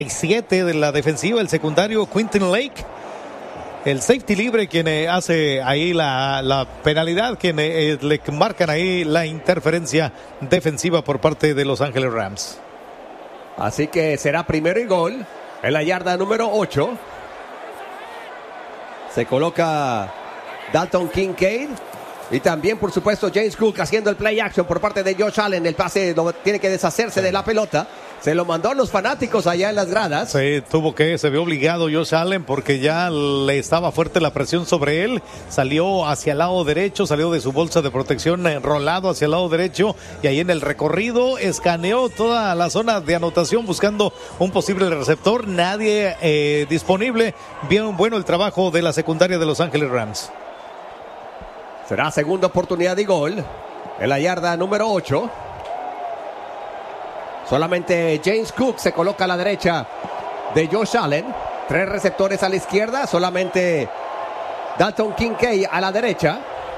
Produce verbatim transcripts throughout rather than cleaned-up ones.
siete de la defensiva, el secundario Quentin Lake. El safety libre quien eh, hace ahí la, la penalidad, quien eh, le marcan ahí la interferencia defensiva por parte de Los Ángeles Rams. Así que será primero y gol en la yarda número ocho. Se coloca Dalton Kincaid. Y también, por supuesto, James Cook haciendo el play action por parte de Josh Allen. El pase lo, tiene que deshacerse sí. de la pelota. Se lo mandó a los fanáticos allá en las gradas. Sí, tuvo que, se vio obligado Josh Allen porque ya le estaba fuerte la presión sobre él. Salió hacia el lado derecho, salió de su bolsa de protección enrolado hacia el lado derecho. Y ahí en el recorrido escaneó toda la zona de anotación buscando un posible receptor. Nadie eh, disponible. Bien bueno el trabajo de la secundaria de Los Ángeles Rams. Será segunda oportunidad y gol en la yarda número ocho. Solamente James Cook se coloca a la derecha de Josh Allen. Tres receptores a la izquierda. Solamente Dalton Kincaid a la derecha.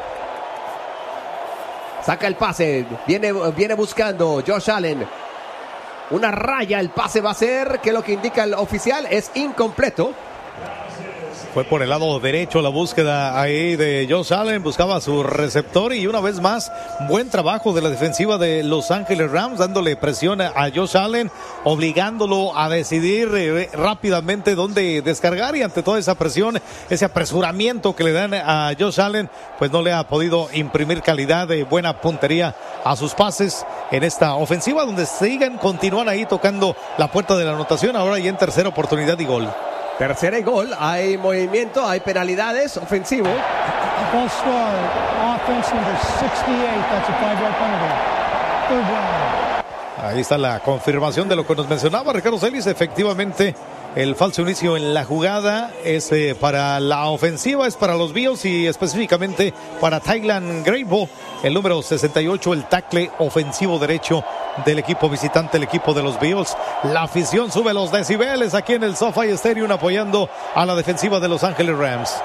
Saca el pase. Viene, viene buscando Josh Allen. Una raya. El pase va a ser, que lo que indica el oficial es incompleto. Fue por el lado derecho la búsqueda ahí de Josh Allen, buscaba a su receptor y una vez más, buen trabajo de la defensiva de Los Ángeles Rams, dándole presión a Josh Allen, obligándolo a decidir eh, rápidamente dónde descargar y ante toda esa presión, ese apresuramiento que le dan a Josh Allen, pues no le ha podido imprimir calidad de buena puntería a sus pases en esta ofensiva, donde siguen, continúan ahí tocando la puerta de la anotación, ahora ya en tercera oportunidad y gol. Tercera y gol, hay movimiento, hay penalidades, ofensivo. Ahí está la confirmación de lo que nos mencionaba Ricardo Celis. Efectivamente, el falso inicio en la jugada es eh, para la ofensiva, es para los Bills y específicamente para Tylan Grable, el número sesenta y ocho, el tackle ofensivo derecho del equipo visitante, el equipo de los Bills. La afición sube los decibeles aquí en el SoFi Stadium apoyando a la defensiva de Los Ángeles Rams.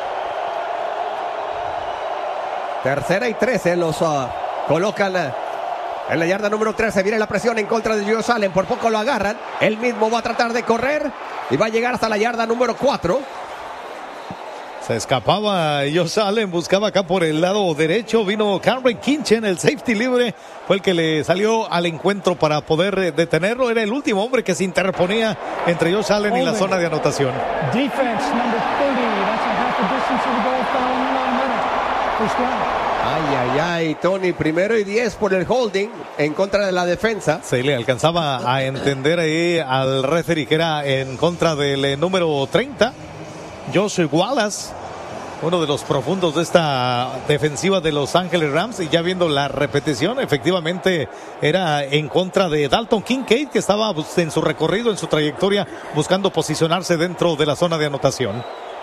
Tercera y trece, los uh, colocan uh, en la yarda número trece. Viene la presión en contra de Josh Allen, por poco lo agarran. Él mismo va a tratar de correr y va a llegar hasta la yarda número cuatro. Se escapaba Josh Allen, buscaba acá por el lado derecho, vino Cameron Kinchen, el safety libre, fue el que le salió al encuentro para poder detenerlo, era el último hombre que se interponía entre Josh Allen y la zona de anotación. Defense number thirty, that's a half a distance of the goal foul in one minute. First down. Ay, ay, ay, Tony, primero y diez por el holding en contra de la defensa. Se le alcanzaba a entender ahí al referee que era en contra del eh, número treinta. Josh Wallace, uno de los profundos de esta defensiva de Los Ángeles Rams, y ya viendo la repetición, efectivamente era en contra de Dalton Kincaid, que estaba en su recorrido, en su trayectoria, buscando posicionarse dentro de la zona de anotación.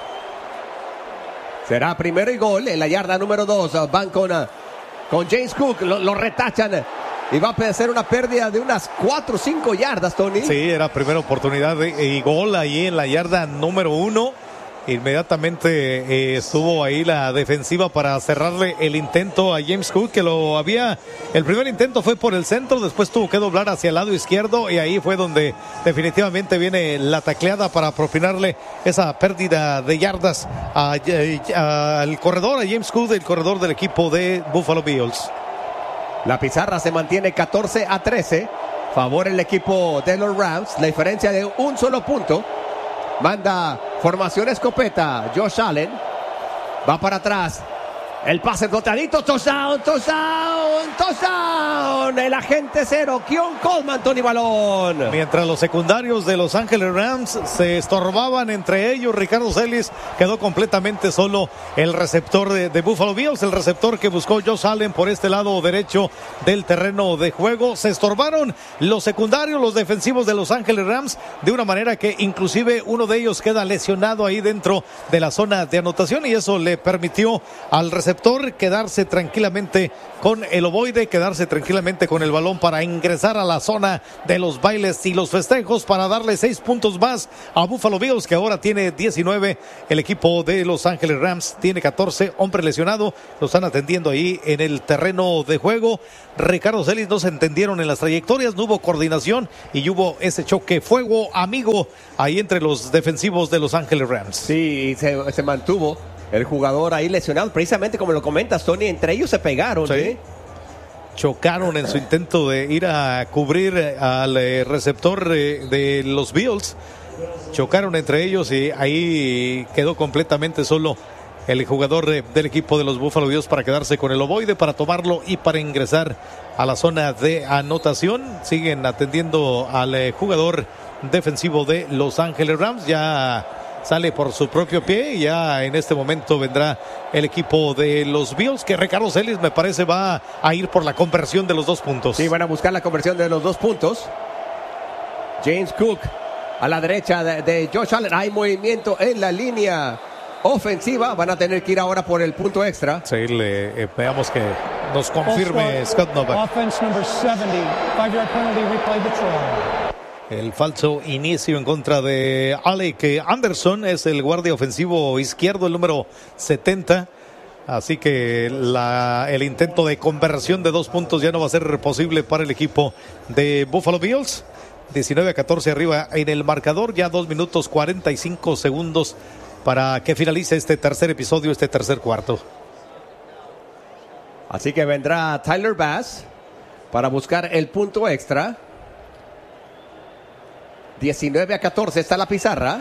Será primero y gol en la yarda número dos. Van con, con James Cook, lo, lo retachan. Y va a ser una pérdida de unas cuatro o cinco yardas, Tony. Sí, era primera oportunidad de, y gol ahí en la yarda número uno. Inmediatamente eh, estuvo ahí la defensiva para cerrarle el intento a James Cook, que lo había, el primer intento fue por el centro, después tuvo que doblar hacia el lado izquierdo y ahí fue donde definitivamente viene la tacleada para propinarle esa pérdida de yardas al corredor, a James Cook, el corredor del equipo de Buffalo Bills. La pizarra se mantiene catorce a trece, favor el equipo de los Rams, la diferencia de un solo punto. Manda formación escopeta Josh Allen, va para atrás, el pase flotadito, touchdown, touchdown, touchdown, el agente cero, Keon Coleman, Tony Balón. Mientras los secundarios de Los Ángeles Rams se estorbaban entre ellos, Ricardo Celis quedó completamente solo el receptor de, de Buffalo Bills, el receptor que buscó Josh Allen por este lado derecho del terreno de juego. Se estorbaron los secundarios, los defensivos de Los Ángeles Rams, de una manera que inclusive uno de ellos queda lesionado ahí dentro de la zona de anotación y eso le permitió al receptor receptor, quedarse tranquilamente con el ovoide, quedarse tranquilamente con el balón para ingresar a la zona de los bailes y los festejos para darle seis puntos más a Buffalo Bills, que ahora tiene diecinueve. El equipo de Los Ángeles Rams tiene catorce. Hombre lesionado, lo están atendiendo ahí en el terreno de juego. Ricardo Celis, no se entendieron en las trayectorias, no hubo coordinación y hubo ese choque fuego amigo ahí entre los defensivos de Los Ángeles Rams. Sí, se, se mantuvo el jugador ahí lesionado, precisamente como lo comentas, Tony, entre ellos se pegaron. Sí. ¿eh? Chocaron en su intento de ir a cubrir al eh, receptor eh, de los Bills. Chocaron entre ellos y ahí quedó completamente solo el jugador eh, del equipo de los Buffalo Bills para quedarse con el ovoide, para tomarlo y para ingresar a la zona de anotación. Siguen atendiendo al eh, jugador defensivo de Los Ángeles Rams. Ya sale por su propio pie y ya en este momento vendrá el equipo de los Bills, que Ricardo Celis me parece va a ir por la conversión de los dos puntos. Sí, van a buscar la conversión de los dos puntos. James Cook a la derecha de, de Josh Allen. Hay movimiento en la línea ofensiva. Van a tener que ir ahora por el punto extra. Sí, le, eh, veamos que nos confirme Scott Novak. Offense number seventy. Five-yard penalty, replay the try. El falso inicio en contra de Alec Anderson, es el guardia ofensivo izquierdo, el número setenta. Así que la, el intento de conversión de dos puntos ya no va a ser posible para el equipo de Buffalo Bills. diecinueve a catorce arriba en el marcador, ya dos minutos cuarenta y cinco segundos para que finalice este tercer episodio, este tercer cuarto. Así que vendrá Tyler Bass para buscar el punto extra. diecinueve a catorce está la pizarra.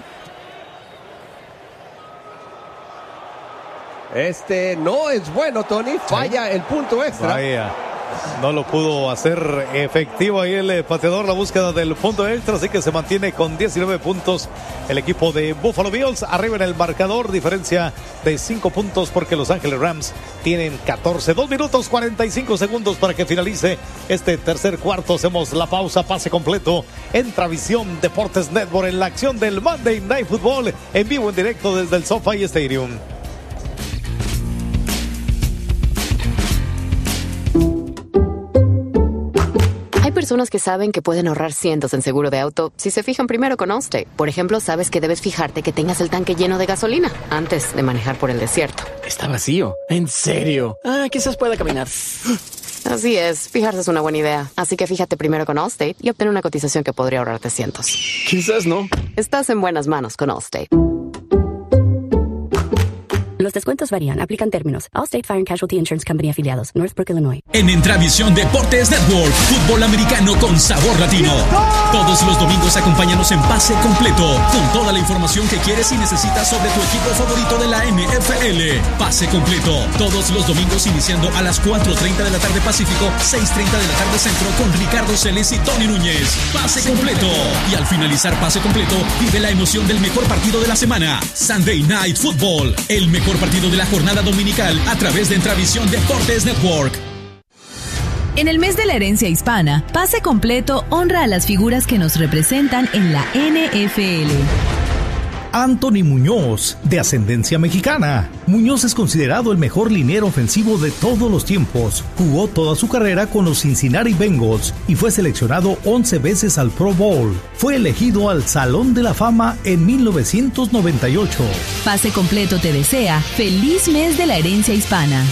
Este no es bueno, Tony. Falla el punto extra. Vaya, no lo pudo hacer efectivo ahí el pateador, la búsqueda del punto extra, así que se mantiene con diecinueve puntos el equipo de Buffalo Bills, arriba en el marcador, diferencia de cinco puntos porque Los Ángeles Rams tienen catorce. dos minutos cuarenta y cinco segundos para que finalice este tercer cuarto. Hacemos la pausa, pase completo en Travisión Deportes Network en la acción del Monday Night Football en vivo, en directo desde el SoFi Stadium. Personas que saben que pueden ahorrar cientos en seguro de auto si se fijan primero con Allstate. Por ejemplo, sabes que debes fijarte que tengas el tanque lleno de gasolina antes de manejar por el desierto. Está vacío. ¿En serio? Ah, quizás pueda caminar. Así es, fijarse es una buena idea. Así que fíjate primero con Allstate y obtén una cotización que podría ahorrarte cientos. Quizás no. Estás en buenas manos con Allstate. Los descuentos varían. Aplican términos. Allstate Fire and Casualty Insurance Company afiliados. Northbrook, Illinois. En Entravisión Deportes Network, fútbol americano con sabor latino. Todos los domingos acompáñanos en Pase Completo, con toda la información que quieres y necesitas sobre tu equipo favorito de la N F L. Pase Completo, todos los domingos iniciando a las cuatro treinta de la tarde Pacífico, seis treinta de la tarde Centro, con Ricardo Celis y Tony Núñez. Pase Completo. Y al finalizar Pase Completo, vive la emoción del mejor partido de la semana. Sunday Night Football, el mejor partido de la jornada dominical a través de Entravisión Deportes Network. En el mes de la herencia hispana, Pase Completo honra a las figuras que nos representan en la N F L. Anthony Muñoz, de ascendencia mexicana. Muñoz es considerado el mejor liniero ofensivo de todos los tiempos. Jugó toda su carrera con los Cincinnati Bengals y fue seleccionado once veces al Pro Bowl. Fue elegido al Salón de la Fama en mil novecientos noventa y ocho. Pase Completo te desea feliz mes de la herencia hispana.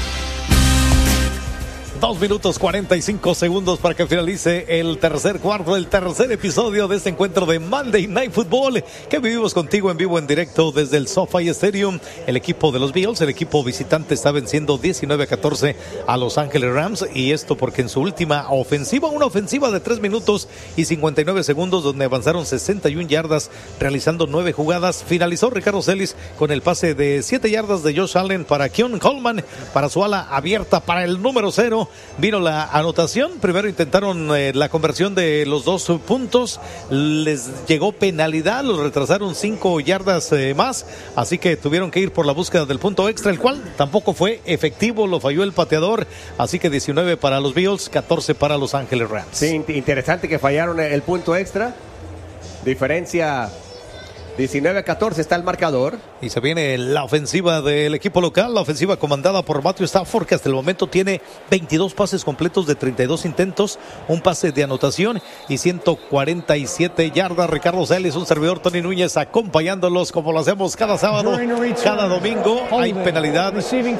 Dos minutos cuarenta y cinco segundos para que finalice el tercer cuarto, el tercer episodio de este encuentro de Monday Night Football que vivimos contigo en vivo, en directo desde el SoFi Stadium. El equipo de los Bills, el equipo visitante, está venciendo diecinueve a catorce a Los Ángeles Rams, y esto porque en su última ofensiva, una ofensiva de tres minutos y cincuenta y nueve segundos donde avanzaron sesenta y una yardas realizando nueve jugadas, finalizó Ricardo Celis con el pase de siete yardas de Josh Allen para Keon Coleman, para su ala abierta para el número cero. Vino la anotación, primero intentaron eh, la conversión de los dos puntos, les llegó penalidad, los retrasaron cinco yardas eh, más, así que tuvieron que ir por la búsqueda del punto extra, el cual tampoco fue efectivo, lo falló el pateador, así que diecinueve para los Bills, catorce para Los Ángeles Rams. Sí, interesante que fallaron el punto extra, diferencia diecinueve a catorce está el marcador. Y se viene la ofensiva del equipo local, la ofensiva comandada por Matthew Stafford, que hasta el momento tiene veintidós pases completos de treinta y dos intentos, un pase de anotación y ciento cuarenta y siete yardas. Ricardo Celis, un servidor, Tony Núñez, acompañándolos como lo hacemos cada sábado, cada domingo. Hay penalidad.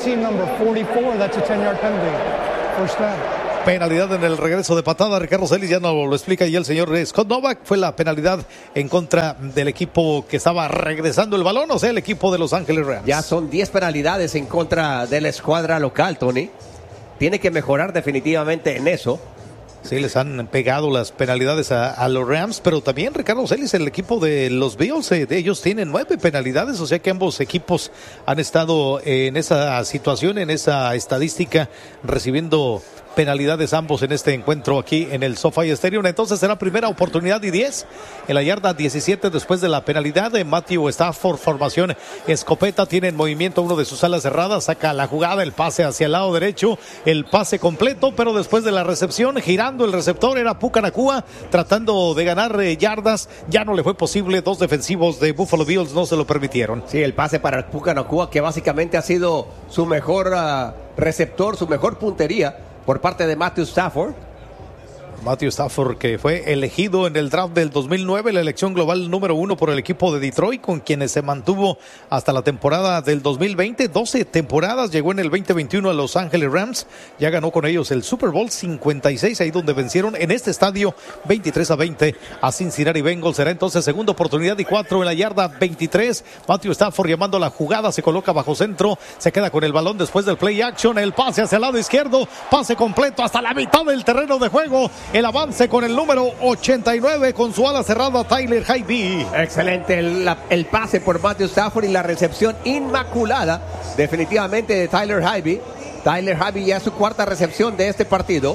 Penalidad en el regreso de patada. Ricardo Celis ya no lo explica y el señor Scott Novak. Fue la penalidad en contra del equipo que estaba regresando el balón, o sea, el equipo de Los Ángeles Rams. Ya son diez penalidades en contra de la escuadra local, Tony. Tiene que mejorar definitivamente en eso. Sí, les han pegado las penalidades a, a los Rams, pero también Ricardo Celis, el equipo de los Bills, eh, de ellos tienen nueve penalidades, o sea que ambos equipos han estado en esa situación, en esa estadística, recibiendo penalidades ambos en este encuentro aquí en el SoFi Stadium. Entonces será primera oportunidad y diez en la yarda diecisiete después de la penalidad de Matthew Stafford. Formación escopeta, tiene en movimiento uno de sus alas cerradas, saca la jugada, el pase hacia el lado derecho, el pase completo, pero después de la recepción, girando el receptor era Puka Nacua, tratando de ganar eh, yardas, ya no le fue posible. Dos defensivos de Buffalo Bills no se lo permitieron. Sí, el pase para Puka Nacua, que básicamente ha sido su mejor uh, receptor, su mejor puntería por parte de Matthew Stafford. Matthew Stafford, que fue elegido en el draft del dos mil nueve, la elección global número uno por el equipo de Detroit, con quienes se mantuvo hasta la temporada del dos mil veinte, doce temporadas, llegó en el veinte veintiuno a Los Ángeles Rams, ya ganó con ellos el Super Bowl cincuenta y seis, ahí donde vencieron en este estadio veintitrés a veinte a Cincinnati Bengals. Será entonces segunda oportunidad y cuatro en la yarda veintitrés. Matthew Stafford llamando la jugada, se coloca bajo centro, se queda con el balón después del play action, el pase hacia el lado izquierdo, pase completo hasta la mitad del terreno de juego. El avance con el número ochenta y nueve con su ala cerrada, Tyler Higbee. Excelente el, la, el pase por Matthew Stafford y la recepción inmaculada definitivamente de Tyler Higbee. Tyler Higbee ya es su cuarta recepción de este partido.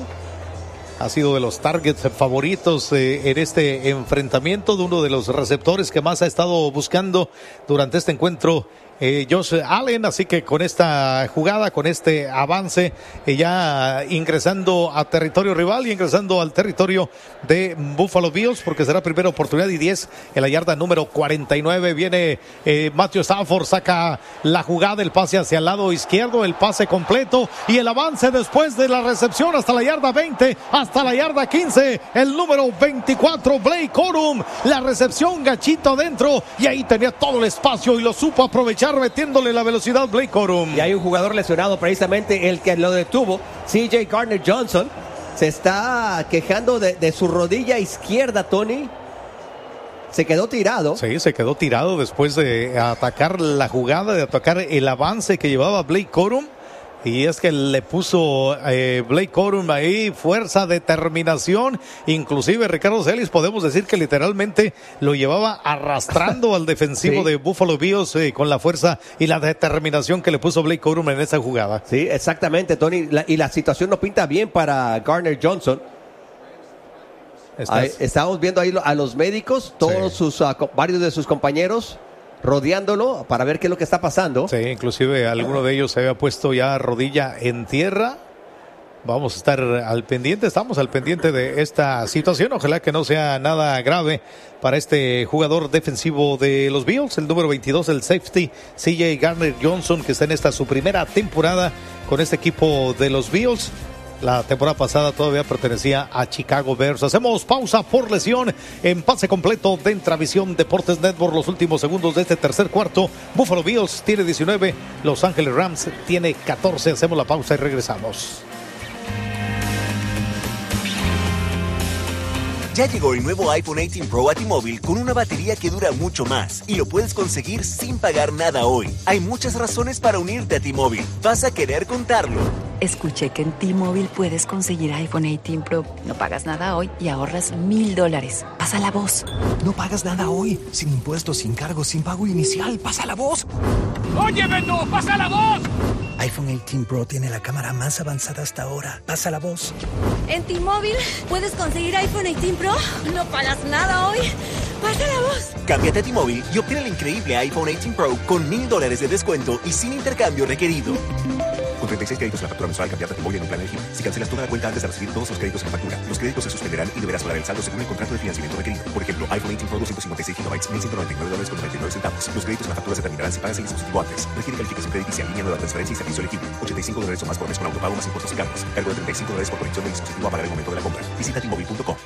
Ha sido de los targets favoritos eh, en este enfrentamiento, de uno de los receptores que más ha estado buscando durante este encuentro, Eh, Josh Allen, así que con esta jugada, con este avance, eh, ya ingresando a territorio rival y ingresando al territorio de Buffalo Bills, porque será primera oportunidad y diez en la yarda número cuarenta y nueve. Viene eh, Matthew Stafford, saca la jugada, el pase hacia el lado izquierdo, el pase completo y el avance después de la recepción hasta la yarda veinte, hasta la yarda quince, el número veinticuatro, Blake Corum, la recepción gachito adentro y ahí tenía todo el espacio y lo supo aprovechar, metiéndole la velocidad Blake Corum. Y hay un jugador lesionado, precisamente el que lo detuvo, C J Gardner-Johnson. Se está quejando de, de su rodilla izquierda, Tony. Se quedó tirado. Sí, se quedó tirado después de atacar la jugada, de atacar el avance que llevaba Blake Corum. Y es que le puso eh, Blake Corum ahí fuerza, determinación. Inclusive Ricardo Celis, podemos decir que literalmente lo llevaba arrastrando al defensivo sí. de Buffalo Bills eh, con la fuerza y la determinación que le puso Blake Corum en esa jugada. Sí, exactamente, Tony. La, y la situación no pinta bien para Gardner-Johnson. Ahí, estamos viendo ahí a los médicos, todos sí. sus uh, varios de sus compañeros rodeándolo para ver qué es lo que está pasando. Sí, inclusive alguno de ellos se había puesto ya rodilla en tierra. Vamos a estar al pendiente, estamos al pendiente de esta situación. Ojalá que no sea nada grave para este jugador defensivo de los Bills, el número veintidós, el safety C J Gardner-Johnson, que está en esta su primera temporada con este equipo de los Bills. La temporada pasada todavía pertenecía a Chicago Bears. Hacemos pausa por lesión en pase completo de Intravisión Deportes Network. Los últimos segundos de este tercer cuarto. Buffalo Bills tiene diecinueve, Los Ángeles Rams tiene catorce. Hacemos la pausa y regresamos. Ya llegó el nuevo iPhone dieciocho Pro a T-Mobile con una batería que dura mucho más y lo puedes conseguir sin pagar nada hoy. Hay muchas razones para unirte a T-Mobile. Vas a querer contarlo. Escuché que en T-Mobile puedes conseguir iPhone dieciocho Pro. No pagas nada hoy y ahorras mil dólares. Pasa la voz. No pagas nada hoy. Sin impuestos, sin cargos, sin pago inicial. Pasa la voz. ¡Oye, Beto! ¡Pasa la voz! iPhone dieciocho Pro tiene la cámara más avanzada hasta ahora. Pasa la voz. En T-Mobile puedes conseguir iPhone dieciocho Pro. No pagas nada hoy. Pasa la voz. Cámbiate a T-Mobile y obtén el increíble iPhone dieciocho Pro con mil dólares de descuento y sin intercambio requerido. Con treinta y seis créditos en la factura mensual, cambiarte a T-Mobile en un plan elegible. Si cancelas toda la cuenta antes de recibir todos los créditos en la factura, los créditos se suspenderán y deberás pagar el saldo según el contrato de financiamiento requerido. Por ejemplo, iPhone dieciocho Pro doscientos cincuenta y seis gigabytes, mil ciento noventa y nueve dólares con noventa y nueve centavos. Los créditos en la factura se terminarán si pagas el dispositivo antes. Requiere calificación crediticia, línea nueva, transferencia y servicio elegible. ochenta y cinco dólares o más por mes con autopago más impuestos y cargos. Cargo de treinta y cinco dólares por conexión del dispositivo a pagar el momento de la compra. Visita T Mobile punto com.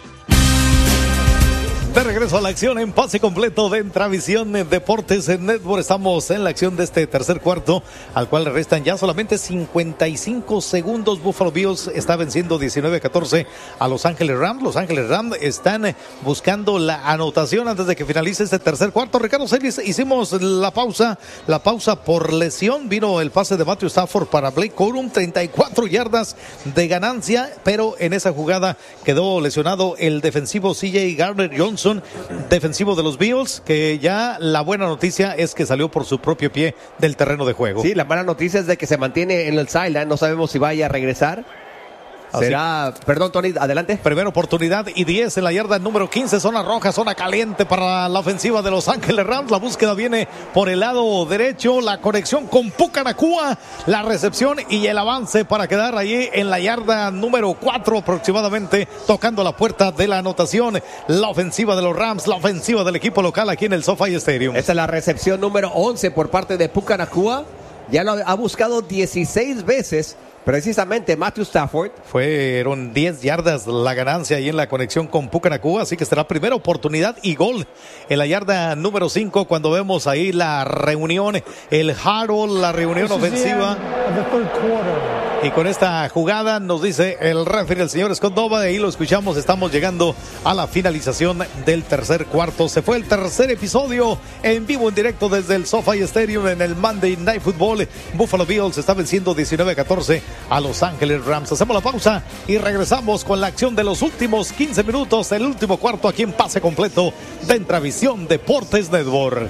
De regreso a la acción en pase completo de Entravisión Deportes Network. Estamos en la acción de este tercer cuarto, al cual le restan ya solamente cincuenta y cinco segundos. Buffalo Bills está venciendo diecinueve a catorce a Los Ángeles Rams. Los Ángeles Rams están buscando la anotación antes de que finalice este tercer cuarto. Ricardo Celis, hicimos la pausa, la pausa por lesión. Vino el pase de Matthew Stafford para Blake Corum, treinta y cuatro yardas de ganancia, pero en esa jugada quedó lesionado el defensivo C J Gardner Johnson, defensivo de los Bills, que ya la buena noticia es que salió por su propio pie del terreno de juego. Sí, la mala noticia es de que se mantiene en el sideline, no sabemos si vaya a regresar. Así. Será, perdón Tony, adelante. Primera oportunidad y diez en la yarda número quince, zona roja, zona caliente para la ofensiva de Los Ángeles Rams. La búsqueda viene por el lado derecho, la conexión con Puka Nacua, la recepción y el avance para quedar allí en la yarda número cuatro aproximadamente, tocando la puerta de la anotación. La ofensiva de los Rams, la ofensiva del equipo local aquí en el SoFi Stadium. Esta es la recepción número once por parte de Puka Nacua. Ya lo ha buscado dieciséis veces. Precisamente Matthew Stafford. Fueron diez yardas la ganancia ahí en la conexión con Puka Nacua, así que será primera oportunidad y gol en la yarda número cinco cuando vemos ahí la reunión, el huddle, la reunión ofensiva. Y con esta jugada nos dice el referee, el señor Scott Dova, ahí lo escuchamos, estamos llegando a la finalización del tercer cuarto. Se fue el tercer episodio en vivo, en directo desde el SoFi Stadium en el Monday Night Football. Buffalo Bills está venciendo diecinueve a catorce a Los Ángeles Rams. Hacemos la pausa y regresamos con la acción de los últimos quince minutos, el último cuarto aquí en pase completo de Entravisión Deportes Network.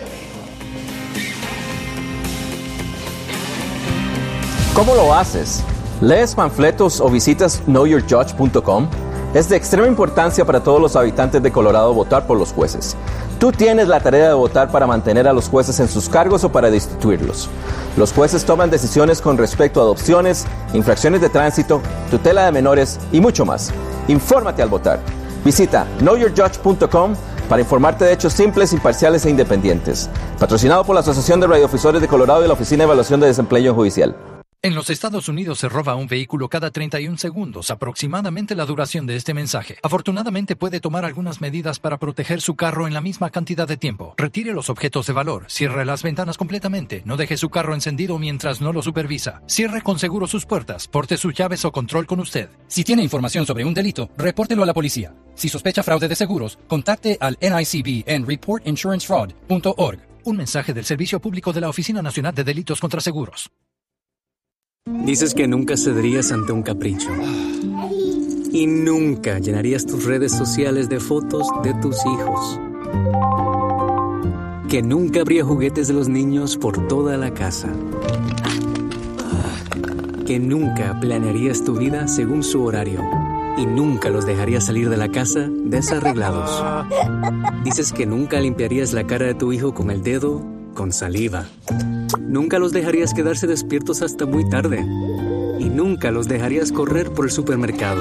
¿Cómo lo haces? ¿Lees panfletos o visitas know your judge punto com? Es de extrema importancia para todos los habitantes de Colorado votar por los jueces. Tú tienes la tarea de votar para mantener a los jueces en sus cargos o para destituirlos. Los jueces toman decisiones con respecto a adopciones, infracciones de tránsito, tutela de menores y mucho más. Infórmate al votar. Visita know your judge punto com para informarte de hechos simples, imparciales e independientes. Patrocinado por la Asociación de Radiodifusores de Colorado y la Oficina de Evaluación de Desempeño Judicial. En los Estados Unidos se roba un vehículo cada treinta y un segundos, aproximadamente la duración de este mensaje. Afortunadamente puede tomar algunas medidas para proteger su carro en la misma cantidad de tiempo. Retire los objetos de valor, cierre las ventanas completamente, no deje su carro encendido mientras no lo supervisa. Cierre con seguro sus puertas, porte sus llaves o control con usted. Si tiene información sobre un delito, repórtelo a la policía. Si sospecha fraude de seguros, contacte al N I C B en report insurance fraud punto org. Un mensaje del Servicio Público de la Oficina Nacional de Delitos contra Seguros. Dices que nunca cederías ante un capricho. Y nunca llenarías tus redes sociales de fotos de tus hijos. Que nunca habría juguetes de los niños por toda la casa. Que nunca planearías tu vida según su horario. Y nunca los dejarías salir de la casa desarreglados. Dices que nunca limpiarías la cara de tu hijo con el dedo con saliva. Nunca los dejarías quedarse despiertos hasta muy tarde. Y nunca los dejarías correr por el supermercado.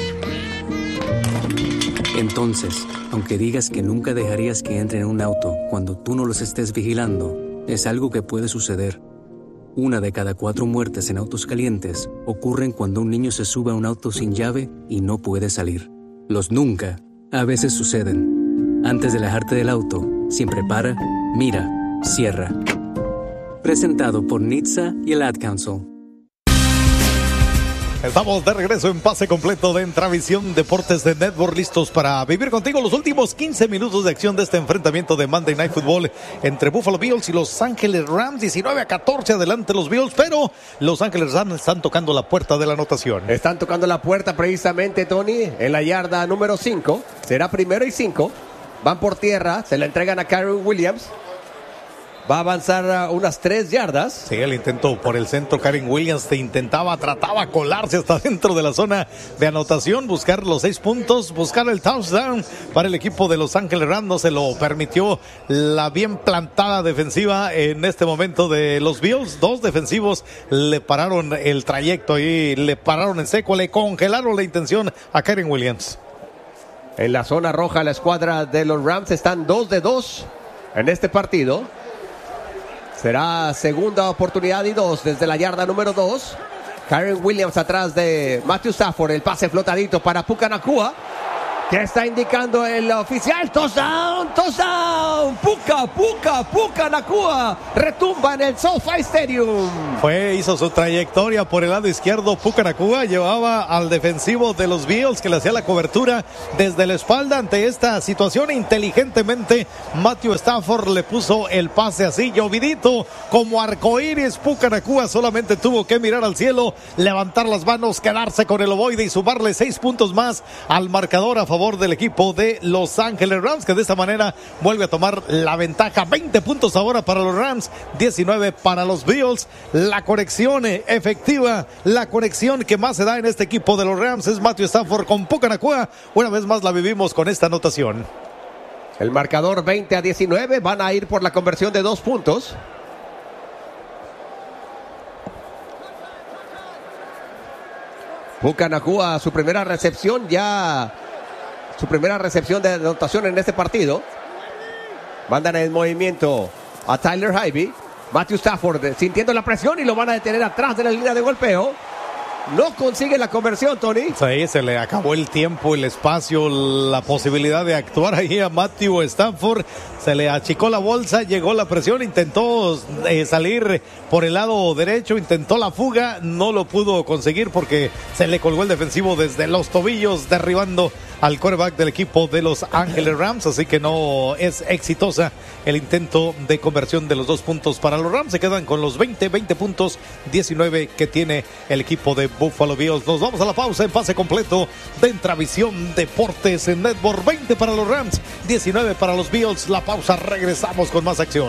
Entonces, aunque digas que nunca dejarías que entren en un auto cuando tú no los estés vigilando, es algo que puede suceder. Una de cada cuatro muertes en autos calientes ocurren cuando un niño se sube a un auto sin llave y no puede salir. Los nunca a veces suceden. Antes de alejarte del auto, siempre para, mira, cierra. Presentado por N H T S A y el Ad Council. Estamos de regreso en pase completo de Entravisión Deportes de Network, listos para vivir contigo los últimos quince minutos de acción de este enfrentamiento de Monday Night Football entre Buffalo Bills y Los Ángeles Rams. diecinueve a catorce adelante los Bills, pero Los Ángeles Rams están tocando la puerta de la anotación. Están tocando la puerta precisamente, Tony, en la yarda número cinco. Será primero y cinco. Van por tierra, se la entregan a Kyren Williams. Va a avanzar unas tres yardas. Sí, el intento por el centro. Kyren Williams te intentaba, trataba colarse hasta dentro de la zona de anotación, buscar los seis puntos, buscar el touchdown para el equipo de Los Ángeles Rams. No se lo permitió la bien plantada defensiva en este momento de los Bills. Dos defensivos le pararon el trayecto y le pararon en seco, le congelaron la intención a Kyren Williams. En la zona roja, la escuadra de los Rams están dos de dos en este partido. Será segunda oportunidad y dos desde la yarda número dos. Kyren Williams atrás de Matthew Stafford. El pase flotadito para Puka Nacua. ¿Qué está indicando el oficial? Touchdown, touchdown. Puka, Puka, Puka Nacua. Retumba en el SoFi Stadium. Fue, hizo su trayectoria por el lado izquierdo. Puka Nacua llevaba al defensivo de los Bills que le hacía la cobertura desde la espalda. Ante esta situación, inteligentemente Matthew Stafford le puso el pase así, llovidito, como arcoíris. Puka Nacua solamente tuvo que mirar al cielo, levantar las manos, quedarse con el ovoide y sumarle seis puntos más al marcador a favor favor del equipo de Los Ángeles Rams, que de esta manera vuelve a tomar la ventaja. veinte puntos ahora para los Rams, diecinueve para los Bills. La conexión efectiva, la conexión que más se da en este equipo de los Rams es Matthew Stafford con Puka Nacua. Una vez más la vivimos con esta anotación. El marcador veinte a diecinueve, van a ir por la conversión de dos puntos. Puka Nacua, su primera recepción ya, su primera recepción de anotación en este partido. Mandan en movimiento a Tyler Higbee. Matthew Stafford sintiendo la presión y lo van a detener atrás de la línea de golpeo. No consigue la conversión, Tony. Sí, se le acabó el tiempo, el espacio, la posibilidad de actuar ahí a Matthew Stafford. Se le achicó la bolsa, llegó la presión, intentó eh, salir por el lado derecho, intentó la fuga, no lo pudo conseguir porque se le colgó el defensivo desde los tobillos, derribando al quarterback del equipo de Los Ángeles Rams, así que no es exitosa el intento de conversión de los dos puntos para los Rams. Se quedan con los veinte, veinte puntos, diecinueve que tiene el equipo de Buffalo Bills. Nos vamos a la pausa en pase completo de Intravisión Deportes en Network. veinte para los Rams, diecinueve para los Bills. La pausa, regresamos con más acción.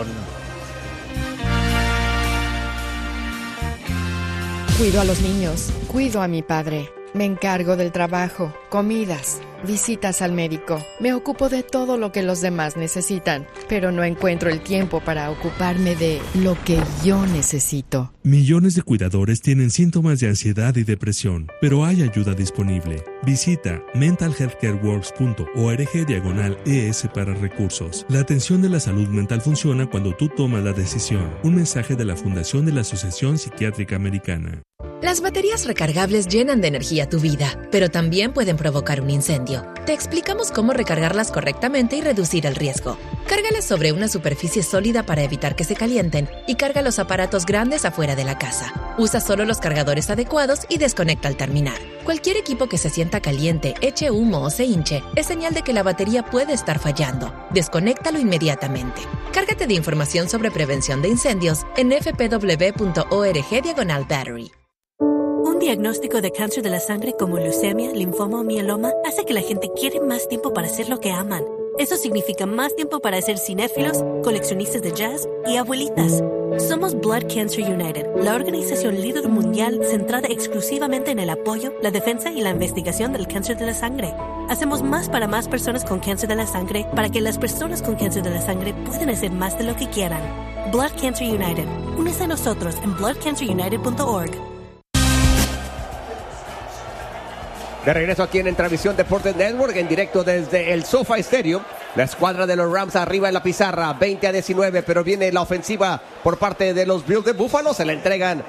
Cuido a los niños, cuido a mi padre. Me encargo del trabajo, comidas, visitas al médico. Me ocupo de todo lo que los demás necesitan, pero no encuentro el tiempo para ocuparme de lo que yo necesito. Millones de cuidadores tienen síntomas de ansiedad y depresión, pero hay ayuda disponible. Visita mental health care works punto org diagonal es para recursos. La atención de la salud mental funciona cuando tú tomas la decisión. Un mensaje de la Fundación de la Asociación Psiquiátrica Americana. Las baterías recargables llenan de energía tu vida, pero también pueden provocar un incendio. Te explicamos cómo recargarlas correctamente y reducir el riesgo. Cárgalas sobre una superficie sólida para evitar que se calienten y carga los aparatos grandes afuera de la casa. Usa solo los cargadores adecuados y desconecta al terminar. Cualquier equipo que se sienta caliente, eche humo o se hinche es señal de que la batería puede estar fallando. Desconéctalo inmediatamente. Cárgate de información sobre prevención de incendios en f p w punto org diagonal battery. Un diagnóstico de cáncer de la sangre como leucemia, linfoma o mieloma hace que la gente quiere más tiempo para hacer lo que aman. Eso significa más tiempo para ser cinéfilos, coleccionistas de jazz y abuelitas. Somos Blood Cancer United, la organización líder mundial centrada exclusivamente en el apoyo, la defensa y la investigación del cáncer de la sangre. Hacemos más para más personas con cáncer de la sangre para que las personas con cáncer de la sangre puedan hacer más de lo que quieran. Blood Cancer United. Únese a nosotros en blood cancer united punto org. De regreso aquí en Intravisión Deportes Network, en directo desde el SoFi Stadium. La escuadra de los Rams arriba en la pizarra, veinte a diecinueve, pero viene la ofensiva por parte de los Bills de Buffalo. Se la entregan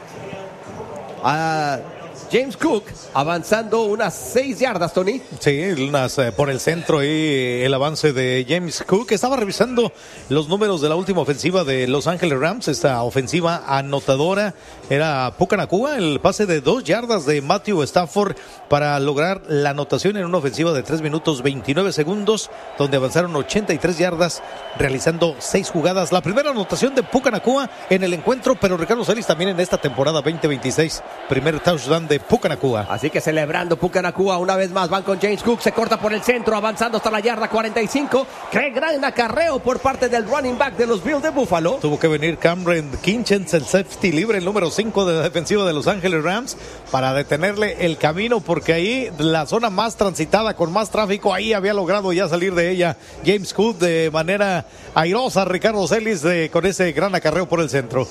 a James Cook, avanzando unas seis yardas, Tony. Sí, unas eh, por el centro y el avance de James Cook. Estaba revisando los números de la última ofensiva de Los Ángeles Rams, esta ofensiva anotadora. Era Puka Nacua, el pase de dos yardas de Matthew Stafford para lograr la anotación en una ofensiva de tres minutos veintinueve segundos, donde avanzaron ochenta y tres yardas, realizando seis jugadas. La primera anotación de Puka Nacua en el encuentro, pero Ricardo Celis también en esta temporada veinte veintiséis. Primer touchdown de Puka Nacua. Así que celebrando Puka Nacua una vez más. Van con James Cook, se corta por el centro, avanzando hasta la yarda cuarenta y cinco. Qué gran acarreo por parte del running back de los Bills de Buffalo. Tuvo que venir Cameron Kinchens, el safety libre, el número cinco de la defensiva de Los Ángeles Rams, para detenerle el camino, porque ahí la zona más transitada, con más tráfico, ahí había logrado ya salir de ella James Cook de manera airosa. Ricardo Celis de, con ese gran acarreo por el centro.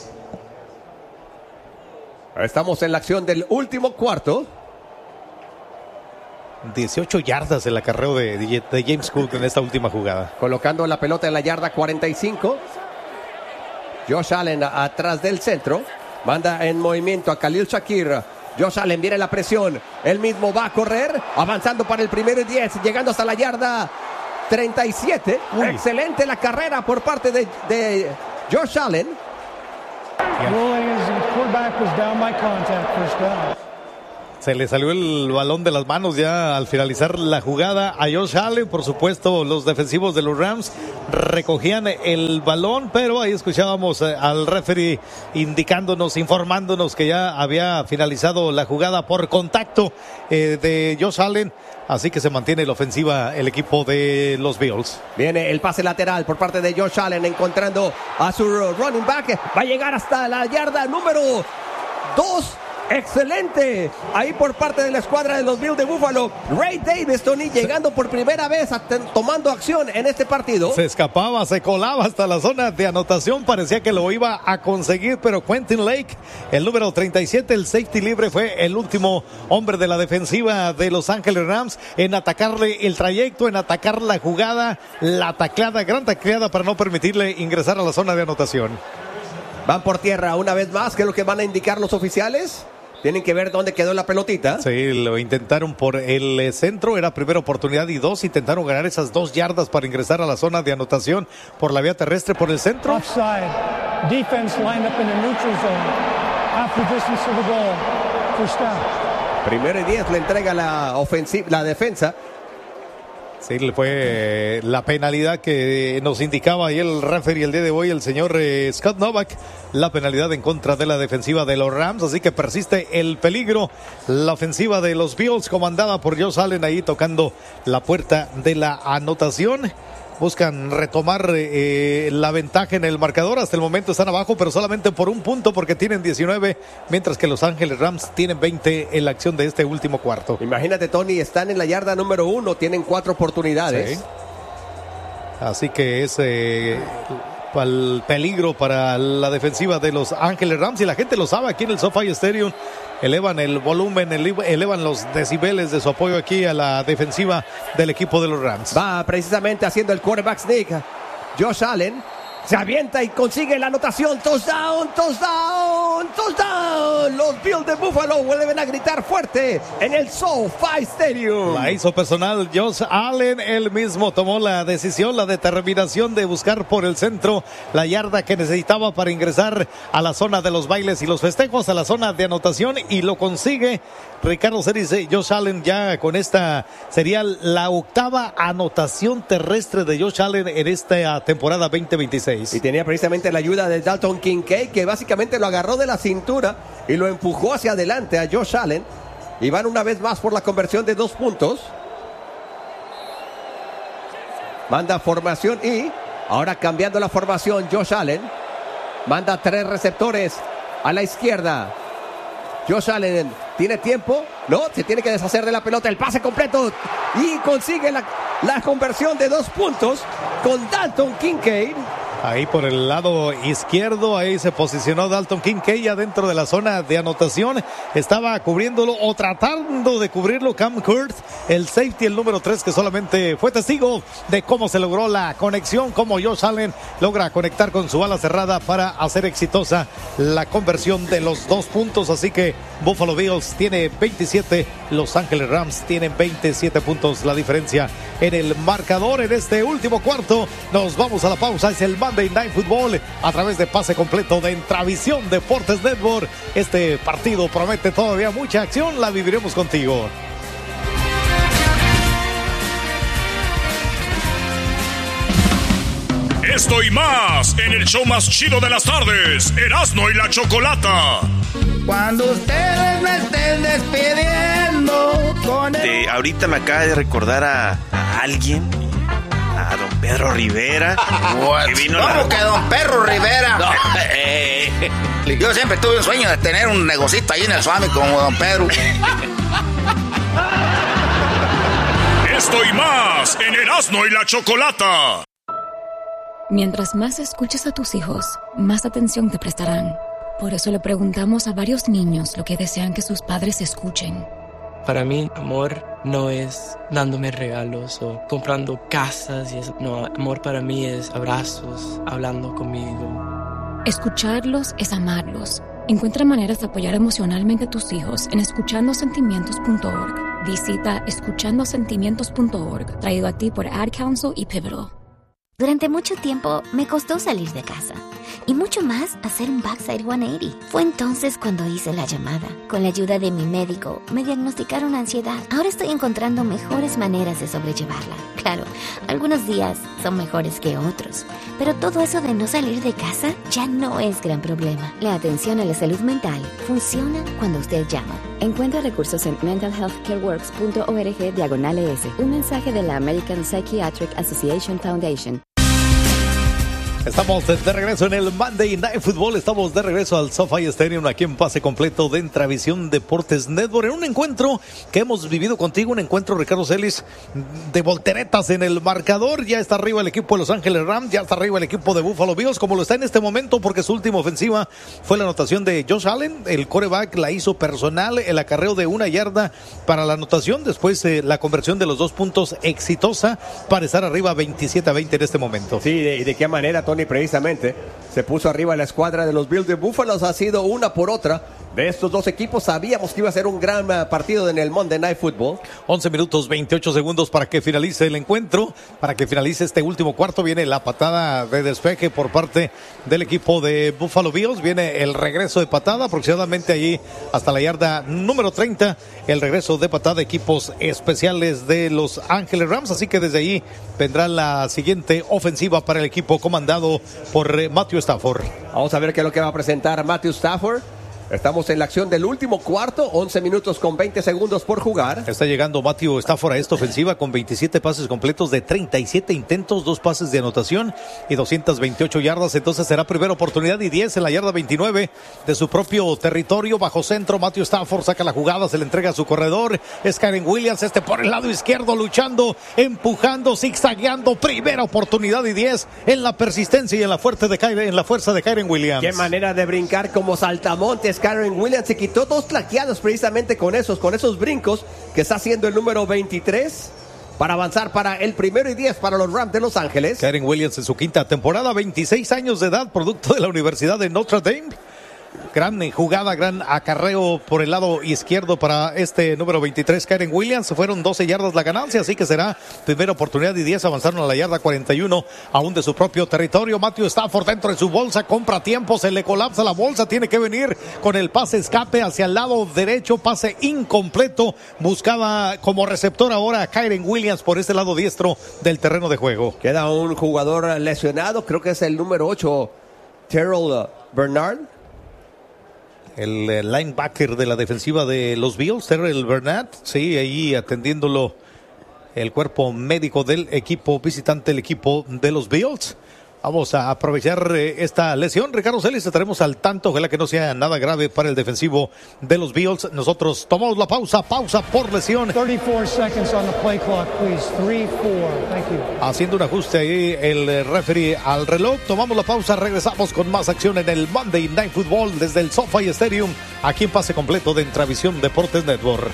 Estamos en la acción del último cuarto. dieciocho yardas el acarreo de, de James Cook en esta última jugada. Colocando la pelota en la yarda cuarenta y cinco. Josh Allen atrás del centro. Manda en movimiento a Khalil Shakir. Josh Allen viene la presión. Él mismo va a correr. Avanzando para el primero y diez. Llegando hasta la yarda treinta y siete. Uy. Excelente la carrera por parte de, de Josh Allen. Se le salió el balón de las manos ya al finalizar la jugada a Josh Allen. Por supuesto, los defensivos de los Rams recogían el balón, pero ahí escuchábamos al referee indicándonos, informándonos que ya había finalizado la jugada por contacto eh, de Josh Allen. Así que se mantiene la ofensiva el equipo de los Bills. Viene el pase lateral por parte de Josh Allen, encontrando a su running back. Va a llegar hasta la yarda número dos. Excelente. Ahí por parte de la escuadra de los Bills de Buffalo. Ray Davis, Tony, llegando por primera vez, a tomando acción en este partido. Se escapaba, se colaba hasta la zona de anotación. Parecía que lo iba a conseguir, pero Quentin Lake, el número treinta y siete, el safety libre, fue el último hombre de la defensiva de Los Ángeles Rams en atacarle el trayecto, en atacar la jugada, la tacleada, gran tacleada para no permitirle ingresar a la zona de anotación. Van por tierra una vez más. ¿Qué es lo que van a indicar los oficiales? Tienen que ver dónde quedó la pelotita. Sí, lo intentaron por el centro, era primera oportunidad y dos. Intentaron ganar esas dos yardas para ingresar a la zona de anotación por la vía terrestre, por el centro. Offside. Defense lined up in the neutral zone. Half the distance to the goal. First down. Primero y diez le entrega la ofensiva, la defensa. Sí, fue la penalidad que nos indicaba ahí el referee el día de hoy, el señor eh, Scott Novak, la penalidad en contra de la defensiva de los Rams, así que persiste el peligro. La ofensiva de los Bills, comandada por Josh Allen, ahí tocando la puerta de la anotación. Buscan retomar eh, la ventaja en el marcador. Hasta el momento están abajo, pero solamente por un punto, porque tienen diecinueve, mientras que Los Ángeles Rams tienen veinte en la acción de este último cuarto. Imagínate, Tony, están en la yarda número uno, tienen cuatro oportunidades. Sí. Así que es eh, el peligro para la defensiva de Los Ángeles Rams, y la gente lo sabe aquí en el SoFi Stadium. Elevan el volumen, elevan los decibeles de su apoyo aquí a la defensiva del equipo de los Rams. Va precisamente haciendo el quarterback sneak. Josh Allen se avienta y consigue la anotación. Touchdown, touchdown, touchdown. Los Bills de Buffalo vuelven a gritar fuerte en el SoFi Stadium. La hizo personal Josh Allen. Él mismo tomó la decisión, la determinación de buscar por el centro la yarda que necesitaba para ingresar a la zona de los bailes y los festejos, a la zona de anotación, y lo consigue. Ricardo Celis, Josh Allen ya con esta sería la octava anotación terrestre de Josh Allen en esta temporada veinte veintiséis. Y tenía precisamente la ayuda de Dalton Kincaid, que básicamente lo agarró de la cintura y lo empujó hacia adelante a Josh Allen. Y van una vez más por la conversión de dos puntos. Manda formación y ahora cambiando la formación, Josh Allen manda tres receptores a la izquierda. Josh Allen tiene tiempo, no, se tiene que deshacer de la pelota, el pase completo y consigue la, la conversión de dos puntos con Dalton Kincaid. Ahí por el lado izquierdo, ahí se posicionó Dalton Kincaid ya dentro de la zona de anotación. Estaba cubriéndolo o tratando de cubrirlo Cam Kurtz, el safety, el número tres, que solamente fue testigo de cómo se logró la conexión, cómo Josh Allen logra conectar con su ala cerrada para hacer exitosa la conversión de los dos puntos. Así que Buffalo Bills tiene veintisiete, Los Ángeles Rams tienen veintisiete puntos. La diferencia en el marcador en este último cuarto. Nos vamos a la pausa. Es el Monday Night Football a través de Pase Completo de Entravisión Deportes Network. Este partido promete todavía mucha acción, la viviremos contigo. Esto y más en el show más chido de las tardes, Erasmo y la Chocolata. Cuando ustedes me estén despidiendo con el... De, ahorita me acaba de recordar a, a alguien, a don Pedro Rivera. Que vino ¿Cómo la... que don Pedro Rivera? No, eh, yo siempre tuve un sueño de tener un negocito ahí en el Swami como don Pedro. Esto y más en Erasmo y la Chocolata. Mientras más escuches a tus hijos, más atención te prestarán. Por eso le preguntamos a varios niños lo que desean que sus padres escuchen. Para mí, amor no es dándome regalos o comprando casas y eso. No, amor para mí es abrazos, hablando conmigo. Escucharlos es amarlos. Encuentra maneras de apoyar emocionalmente a tus hijos en escuchando sentimientos punto org. Visita escuchando sentimientos punto org, traído a ti por Ad Council y Pivotal. Durante mucho tiempo me costó salir de casa y mucho más hacer un backside ciento ochenta. Fue entonces cuando hice la llamada. Con la ayuda de mi médico me diagnosticaron ansiedad. Ahora estoy encontrando mejores maneras de sobrellevarla. Claro, algunos días son mejores que otros, pero todo eso de no salir de casa ya no es gran problema. La atención a la salud mental funciona cuando usted llama. Encuentra recursos en mental health care works punto org diagonal es. Un mensaje de la American Psychiatric Association Foundation. Estamos de regreso en el Monday Night Football. Estamos de regreso al SoFi Stadium aquí en pase completo de Intravisión Deportes Network. En un encuentro que hemos vivido contigo, un encuentro, Ricardo Celis, de volteretas en el marcador. Ya está arriba el equipo de Los Ángeles Rams, ya está arriba el equipo de Buffalo Bills, como lo está en este momento, porque su última ofensiva fue la anotación de Josh Allen. El quarterback la hizo personal, el acarreo de una yarda para la anotación. Después eh, la conversión de los dos puntos exitosa para estar arriba veintisiete a veinte en este momento. Sí, ¿y de, de qué manera, Tony? Precisamente se puso arriba la escuadra de los Bills de Buffalo. Ha sido una por otra de estos dos equipos. Sabíamos que iba a ser un gran partido en el Monday Night Football. once minutos veintiocho segundos para que finalice el encuentro, para que finalice este último cuarto. Viene la patada de despeje por parte del equipo de Buffalo Bills. Viene el regreso de patada aproximadamente allí hasta la yarda número treinta. El regreso de patada de equipos especiales de Los Ángeles Rams. Así que desde allí vendrá la siguiente ofensiva para el equipo comandado por eh, Matthew Stafford. Vamos a ver qué es lo que va a presentar Matthew Stafford. Estamos en la acción del último cuarto, once minutos con veinte segundos por jugar. Está llegando Matthew Stafford a esta ofensiva con veintisiete pases completos de treinta y siete intentos, dos pases de anotación y doscientas veintiocho yardas. Entonces será primera oportunidad y diez en la yarda veintinueve de su propio territorio. Bajo centro, Matthew Stafford saca la jugada, se le entrega a su corredor. Es Kyren Williams, este por el lado izquierdo, luchando, empujando, zigzagueando. Primera oportunidad y diez en la persistencia y en la, fuerte de Kyren, en la fuerza de Kyren Williams. Qué manera de brincar como saltamontes. Kyren Williams se quitó dos tlaqueados precisamente con esos, con esos brincos que está haciendo el número veintitrés para avanzar para el primero y diez para los Rams de Los Ángeles. Kyren Williams en su quinta temporada, veintiséis años de edad, producto de la Universidad de Notre Dame. Gran jugada, gran acarreo por el lado izquierdo para este número veintitrés, Kyren Williams. Fueron doce yardas la ganancia, así que será primera oportunidad y diez. Avanzaron a la yarda cuarenta y uno, aún de su propio territorio. Matthew Stafford dentro de su bolsa, compra tiempo, se le colapsa la bolsa, tiene que venir con el pase escape hacia el lado derecho, pase incompleto. Buscaba como receptor ahora a Kyren Williams por este lado diestro del terreno de juego. Queda un jugador lesionado, creo que es el número ocho, Terrell Bernard. El eh, linebacker de la defensiva de los Bills, Terrell Bernard, sí, ahí atendiéndolo el cuerpo médico del equipo visitante, el equipo de los Bills. Vamos a aprovechar eh, esta lesión. Ricardo Celis, estaremos al tanto, ojalá que no sea nada grave para el defensivo de los Bills. Nosotros tomamos la pausa, pausa por lesión. thirty-four seconds on the play clock, please. three four. Thank you. Haciendo un ajuste ahí el referee al reloj. Tomamos la pausa, regresamos con más acción en el Monday Night Football desde el SoFi Stadium, aquí en pase completo de Intravisión Deportes Network.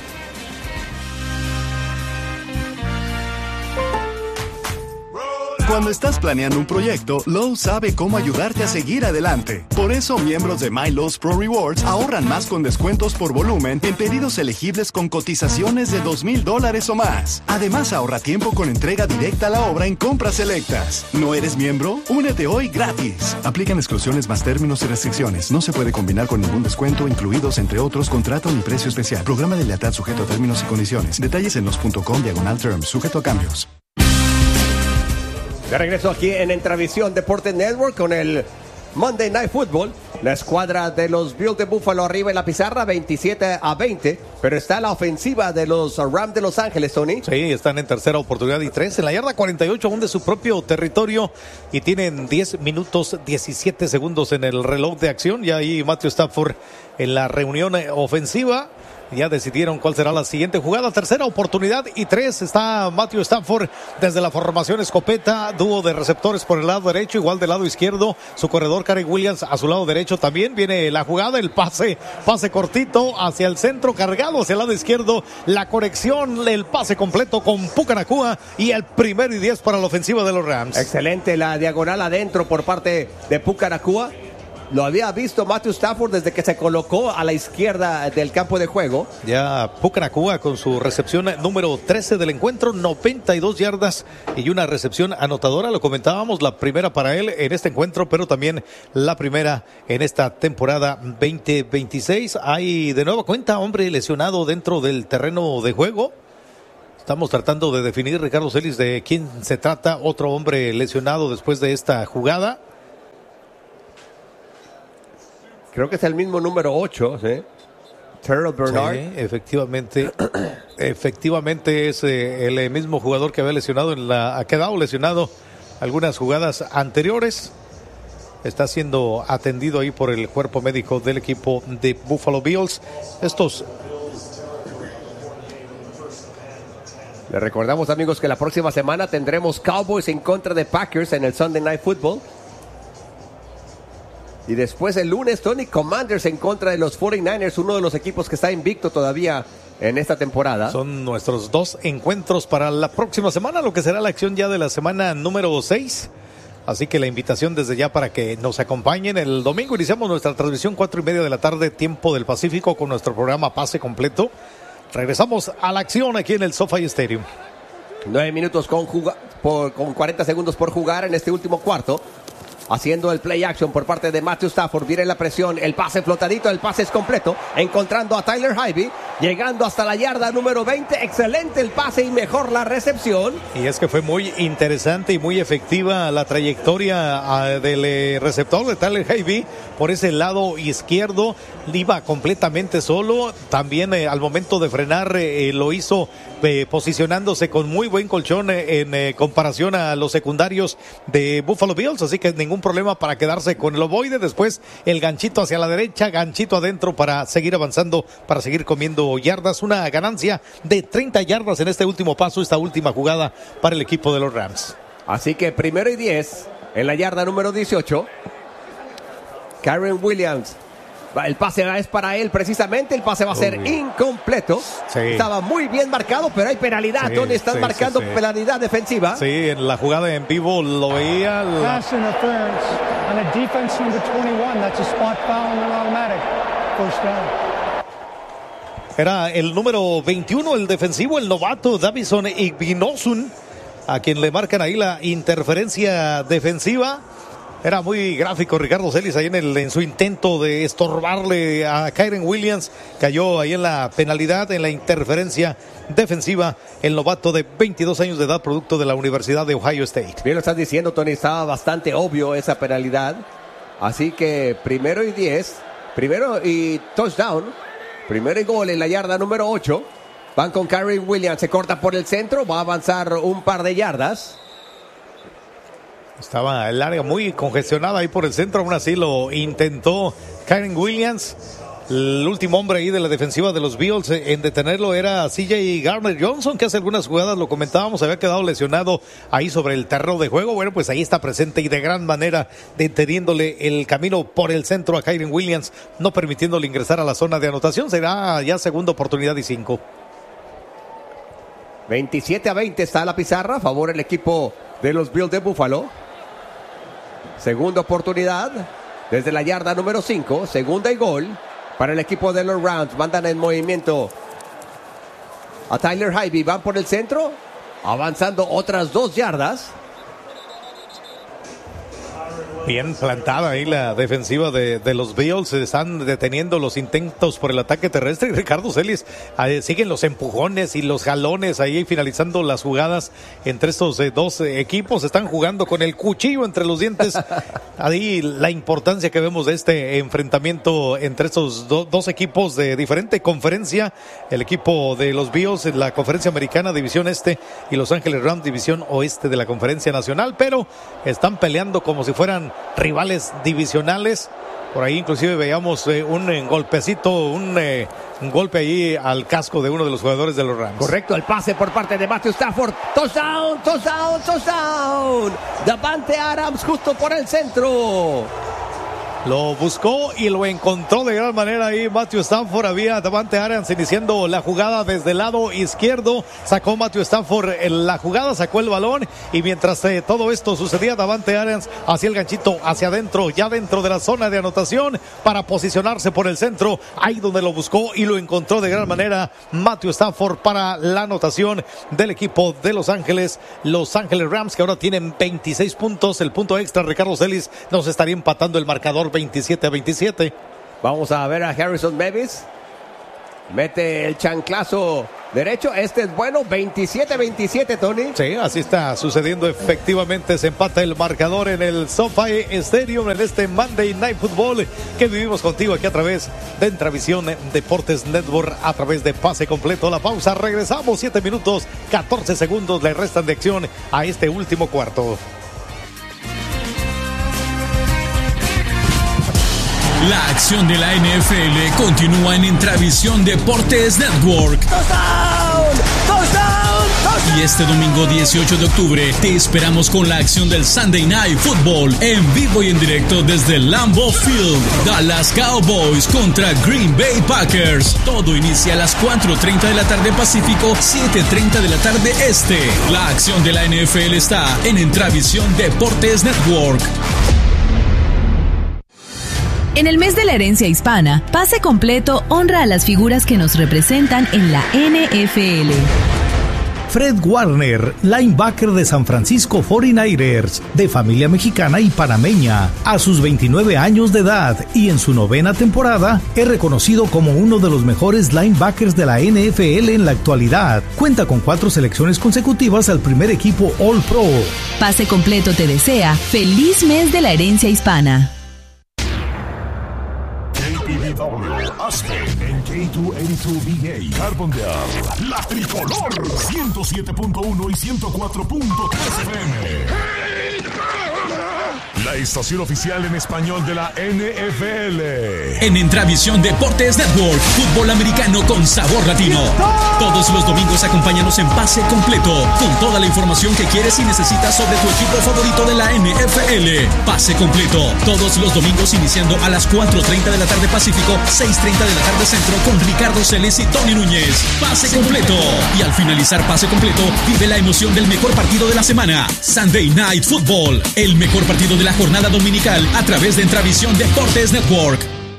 Cuando estás planeando un proyecto, Lowe's sabe cómo ayudarte a seguir adelante. Por eso, miembros de My Lowe's Pro Rewards ahorran más con descuentos por volumen en pedidos elegibles con cotizaciones de dos mil dólares o más. Además, ahorra tiempo con entrega directa a la obra en compras selectas. ¿No eres miembro? Únete hoy gratis. Aplican exclusiones más términos y restricciones. No se puede combinar con ningún descuento, incluidos entre otros contrato ni precio especial. Programa de lealtad sujeto a términos y condiciones. Detalles en los punto com diagonal terms, sujeto a cambios. De regreso aquí en Entravisión Deportes Network con el Monday Night Football. La escuadra de los Bills de Buffalo arriba en la pizarra, veintisiete a veinte. Pero está la ofensiva de los Rams de Los Ángeles, Tony. Sí, están en tercera oportunidad y tres. En la yarda cuarenta y ocho, aún de su propio territorio. Y tienen diez minutos, diecisiete segundos en el reloj de acción. Y ahí Matthew Stafford en la reunión ofensiva. Ya decidieron cuál será la siguiente jugada. Tercera oportunidad y tres. Está Matthew Stafford desde la formación escopeta. Dúo de receptores por el lado derecho, igual del lado izquierdo. Su corredor Karen Williams a su lado derecho también. Viene la jugada, el pase, pase cortito hacia el centro, cargado hacia el lado izquierdo. La conexión, el pase completo con Puka Nacua y el primero y diez para la ofensiva de los Rams. Excelente la diagonal adentro por parte de Puka Nacua. Lo había visto Matthew Stafford desde que se colocó a la izquierda del campo de juego. Ya Puka Nacua con su recepción número trece del encuentro, noventa y dos yardas y una recepción anotadora. Lo comentábamos, la primera para él en este encuentro, pero también la primera en esta temporada veinte veintiséis. Hay de nueva cuenta hombre lesionado dentro del terreno de juego. Estamos tratando de definir, Ricardo Celis, de quién se trata. Otro hombre lesionado después de esta jugada. Creo que es el mismo número ocho, ¿sí? Terrell Bernard. Sí, efectivamente. efectivamente es eh, el mismo jugador que había lesionado, en la, ha quedado lesionado algunas jugadas anteriores. Está siendo atendido ahí por el cuerpo médico del equipo de Buffalo Bills. Estos... Les recordamos, amigos, que la próxima semana tendremos Cowboys en contra de Packers en el Sunday Night Football. Y después el lunes, Tony, Commanders en contra de los cuarenta y nueve ers, uno de los equipos que está invicto todavía en esta temporada. Son nuestros dos encuentros para la próxima semana, lo que será la acción ya de la semana número seis. Así que la invitación desde ya para que nos acompañen. El domingo iniciamos nuestra transmisión cuatro y media de la tarde, tiempo del Pacífico, con nuestro programa Pase Completo. Regresamos a la acción aquí en el SoFi Stadium. Nueve minutos con, juga- por, con cuarenta segundos por jugar en este último cuarto. Haciendo el play action por parte de Matthew Stafford. Viene la presión, el pase flotadito, el pase es completo. Encontrando a Tyler Higbee, llegando hasta la yarda número veinte. Excelente el pase y mejor la recepción. Y es que fue muy interesante y muy efectiva la trayectoria uh, del eh, receptor de Tyler Higbee por ese lado izquierdo. Iba completamente solo. También eh, al momento de frenar eh, lo hizo eh, posicionándose con muy buen colchón eh, en eh, comparación a los secundarios de Buffalo Bills. Así que ningún problema para quedarse con el ovoide. Después el ganchito hacia la derecha, ganchito adentro para seguir avanzando, para seguir comiendo yardas. Una ganancia de treinta yardas en este último paso, esta última jugada para el equipo de los Rams. Así que primero y diez en la yarda número dieciocho. Karen Williams. El pase es para él precisamente. El pase va a ser incompleto. Sí. Estaba muy bien marcado, pero hay penalidad. Sí, ¿Dónde están sí, marcando sí, sí. penalidad defensiva? Sí, en la jugada en vivo lo veía. La... Pass interference on a defense number twenty-one. That's a spot foul and an automatic. First down. Era el número veintiuno, el defensivo, el novato Davison Igbinosun, a quien le marcan ahí la interferencia defensiva. Era muy gráfico Ricardo Celis ahí en, el, en su intento de estorbarle a Kyren Williams. Cayó ahí en la penalidad, en la interferencia defensiva, el novato de veintidós años de edad, producto de la Universidad de Ohio State. Bien lo estás diciendo, Tony, estaba bastante obvio esa penalidad. Así que primero y diez, primero y touchdown, primero y gol en la yarda número ocho. Van con Kyren Williams, se corta por el centro, va a avanzar un par de yardas. Estaba el área muy congestionada ahí por el centro, aún así lo intentó Kyren Williams. El último hombre ahí de la defensiva de los Bills en detenerlo era C J Garner Johnson, que hace algunas jugadas, lo comentábamos, había quedado lesionado ahí sobre el terreno de juego. Bueno, pues ahí está presente y de gran manera deteniéndole el camino por el centro a Kyren Williams, no permitiéndole ingresar a la zona de anotación. Será ya segunda oportunidad y cinco. veintisiete a veinte está la pizarra, a favor el equipo de los Bills de Buffalo. Segunda oportunidad desde la yarda número cinco, segunda y gol para el equipo de los Rams. Mandan en movimiento a Tyler Higbee, van por el centro, avanzando otras dos yardas. Bien plantada ahí la defensiva de, de los Bills. Están deteniendo los intentos por el ataque terrestre. Y Ricardo Celis, eh, siguen los empujones y los jalones ahí finalizando las jugadas entre estos eh, dos eh, equipos. Están jugando con el cuchillo entre los dientes. Ahí la importancia que vemos de este enfrentamiento entre estos do, dos equipos de diferente conferencia. El equipo de los Bills en la conferencia americana, división este, y Los Ángeles Rams, división oeste de la conferencia nacional. Pero están peleando como si fueran rivales divisionales. Por ahí inclusive veíamos eh, un eh, golpecito, un, eh, un golpe ahí al casco de uno de los jugadores de los Rams. Correcto, el pase por parte de Matthew Stafford. Touchdown, touchdown, touchdown. Davante Adams justo por el centro. Lo buscó y lo encontró de gran manera ahí Matthew Stafford. Había Davante Adams iniciando la jugada desde el lado izquierdo. Sacó Matthew Stafford en la jugada, sacó el balón. Y mientras eh, todo esto sucedía, Davante Adams hacía el ganchito hacia adentro, ya dentro de la zona de anotación, para posicionarse por el centro. Ahí donde lo buscó y lo encontró de gran manera Matthew Stafford para la anotación del equipo de Los Ángeles. Los Ángeles Rams, que ahora tienen veintiséis puntos. El punto extra, Ricardo Celis, nos estaría empatando el marcador veintisiete a veintisiete. Vamos a ver a Harrison Bevis. Mete el chanclazo derecho. Este es bueno. veintisiete a veintisiete, Tony. Sí, así está sucediendo efectivamente. Se empata el marcador en el SoFi Stadium en este Monday Night Football que vivimos contigo aquí a través de Entravisión Deportes Network, a través de Pase Completo. La pausa, regresamos. siete minutos, catorce segundos le restan de acción a este último cuarto. La acción de la N F L continúa en Entravisión Deportes Network. ¡Touchdown! ¡Touchdown! ¡Touchdown! Y este domingo dieciocho de octubre te esperamos con la acción del Sunday Night Football en vivo y en directo desde Lambeau Field. Dallas Cowboys contra Green Bay Packers. Todo inicia a las cuatro treinta de la tarde Pacífico, siete treinta de la tarde Este. La acción de la N F L está en Entravisión Deportes Network. En el mes de la herencia hispana, Pase Completo honra a las figuras que nos representan en la N F L. Fred Warner, linebacker de San Francisco cuarenta y nueve ers, de familia mexicana y panameña. A sus veintinueve años de edad y en su novena temporada, es reconocido como uno de los mejores linebackers de la N F L en la actualidad. Cuenta con cuatro selecciones consecutivas al primer equipo All Pro. Pase Completo te desea feliz mes de la herencia hispana. Aztec en K doscientos ochenta y dos B A, Carbondale, La Tricolor, ciento siete punto uno y ciento cuatro punto tres F M. La estación oficial en español de la N F L. En Entravisión Deportes Network, fútbol americano con sabor latino. Todos los domingos acompáñanos en Pase Completo, con toda la información que quieres y necesitas sobre tu equipo favorito de la N F L. Pase Completo, todos los domingos iniciando a las cuatro treinta de la tarde Pacífico, seis treinta de la tarde Centro, con Ricardo Celis y Tony Núñez. Pase Completo. Y al finalizar Pase Completo, vive la emoción del mejor partido de la semana, Sunday Night Football, el mejor partido de la jornada dominical a través de Entravisión Deportes Network.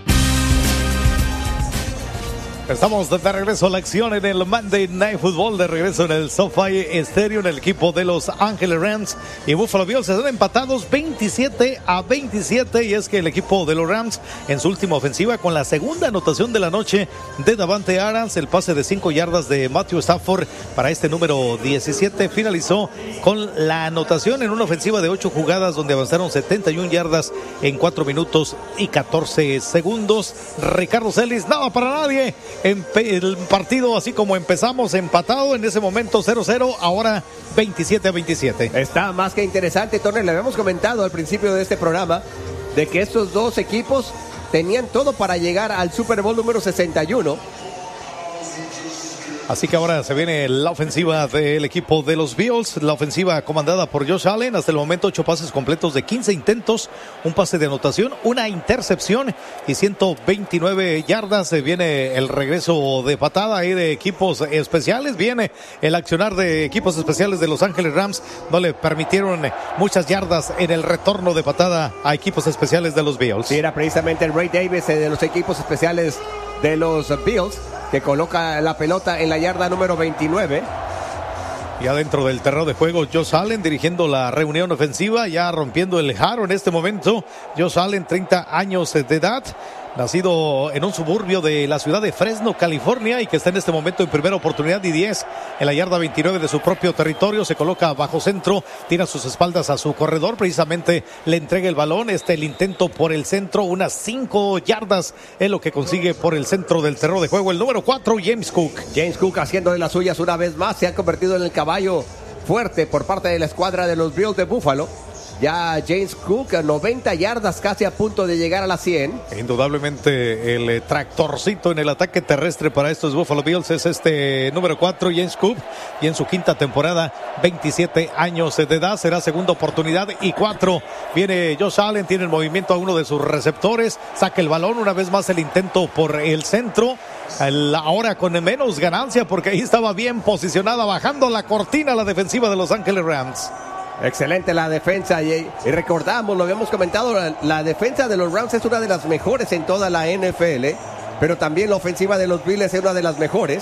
Estamos de regreso a la acción en el Monday Night Football, de regreso en el SoFi Stadium. El equipo de Los Ángeles Rams y Buffalo Bills están empatados veintisiete a veintisiete, y es que el equipo de los Rams en su última ofensiva, con la segunda anotación de la noche de Davante Adams, el pase de cinco yardas de Matthew Stafford para este número diecisiete, finalizó con la anotación en una ofensiva de ocho jugadas donde avanzaron setenta y una yardas en cuatro minutos y catorce segundos. Ricardo Celis, nada para nadie. El partido, así como empezamos, empatado en ese momento cero cero, ahora veintisiete a veintisiete. Está más que interesante, Tony. Le habíamos comentado al principio de este programa de que estos dos equipos tenían todo para llegar al Super Bowl número sesenta y uno. Así que ahora se viene la ofensiva del equipo de los Bills, la ofensiva comandada por Josh Allen. Hasta el momento ocho pases completos de quince intentos, un pase de anotación, una intercepción y ciento veintinueve yardas. Se viene el regreso de patada ahí de equipos especiales. Viene el accionar de equipos especiales de Los Ángeles Rams. No le permitieron muchas yardas en el retorno de patada a equipos especiales de los Bills. Sí, era precisamente el Ray Davis de los equipos especiales de los Bills que coloca la pelota en la yarda número veintinueve. Ya dentro del terreno de juego, Josh Allen dirigiendo la reunión ofensiva, ya rompiendo el jarro en este momento. Josh Allen, treinta años de edad, nacido en un suburbio de la ciudad de Fresno, California, y que está en este momento en primera oportunidad y diez en la yarda veintinueve de su propio territorio. Se coloca bajo centro, tira a sus espaldas a su corredor, precisamente le entrega el balón. Este el intento por el centro, unas cinco yardas es lo que consigue por el centro del terreno de juego el número cuatro, James Cook. James Cook haciendo de las suyas una vez más, se ha convertido en el caballo fuerte por parte de la escuadra de los Bills de Buffalo. Ya James Cook a noventa yardas, casi a punto de llegar a las cien. Indudablemente el eh, tractorcito en el ataque terrestre para estos Buffalo Bills es este número cuatro, James Cook, y en su quinta temporada, veintisiete años de edad, será segunda oportunidad y cuatro. Viene Josh Allen, tiene el movimiento a uno de sus receptores, saca el balón, una vez más el intento por el centro, el, ahora con menos ganancia porque ahí estaba bien posicionada, bajando la cortina la defensiva de Los Ángeles Rams. Excelente la defensa y, y recordamos, lo habíamos comentado, la, la defensa de los Rams es una de las mejores en toda la N F L, pero también la ofensiva de los Bills es una de las mejores.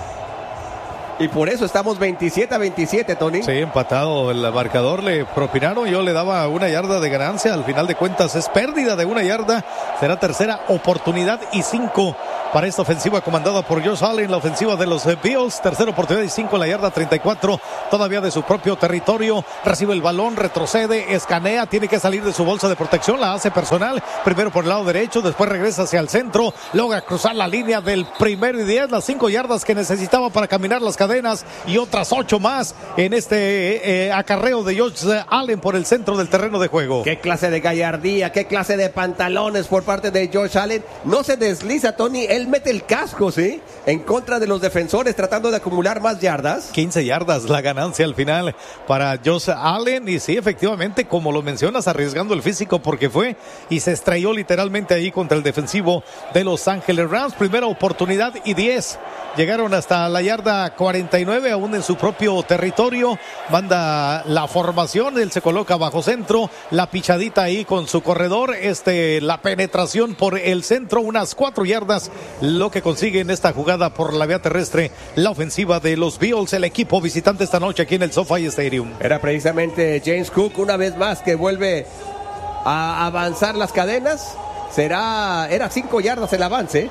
Y por eso estamos veintisiete a veintisiete, Tony. Sí, empatado el marcador, le propinaron, yo le daba una yarda de ganancia, al final de cuentas es pérdida de una yarda, será tercera oportunidad y cinco para esta ofensiva comandada por Josh Allen, la ofensiva de los Bills, tercera oportunidad y cinco en la yarda treinta y cuatro, todavía de su propio territorio, recibe el balón, retrocede, escanea, tiene que salir de su bolsa de protección, la hace personal, primero por el lado derecho, después regresa hacia el centro, logra cruzar la línea del primero y diez, las cinco yardas que necesitaba para caminar las cadenas y otras ocho más en este eh, acarreo de Josh Allen por el centro del terreno de juego. Qué clase de gallardía, qué clase de pantalones por parte de Josh Allen, no se desliza, Tony, él mete el casco, ¿sí? En contra de los defensores, tratando de acumular más yardas. quince yardas, la ganancia al final para Josh Allen. Y sí, efectivamente, como lo mencionas, arriesgando el físico porque fue y se estrelló literalmente ahí contra el defensivo de Los Ángeles Rams. Primera oportunidad y diez. Llegaron hasta la yarda cuarenta y nueve, aún en su propio territorio. Manda la formación, él se coloca bajo centro, la pichadita ahí con su corredor, este, la penetración por el centro, unas cuatro yardas, lo que consigue en esta jugada por la vía terrestre la ofensiva de los Bills, el equipo visitante esta noche aquí en el SoFi Stadium. Era precisamente James Cook una vez más que vuelve a avanzar las cadenas. Será, era cinco yardas el avance.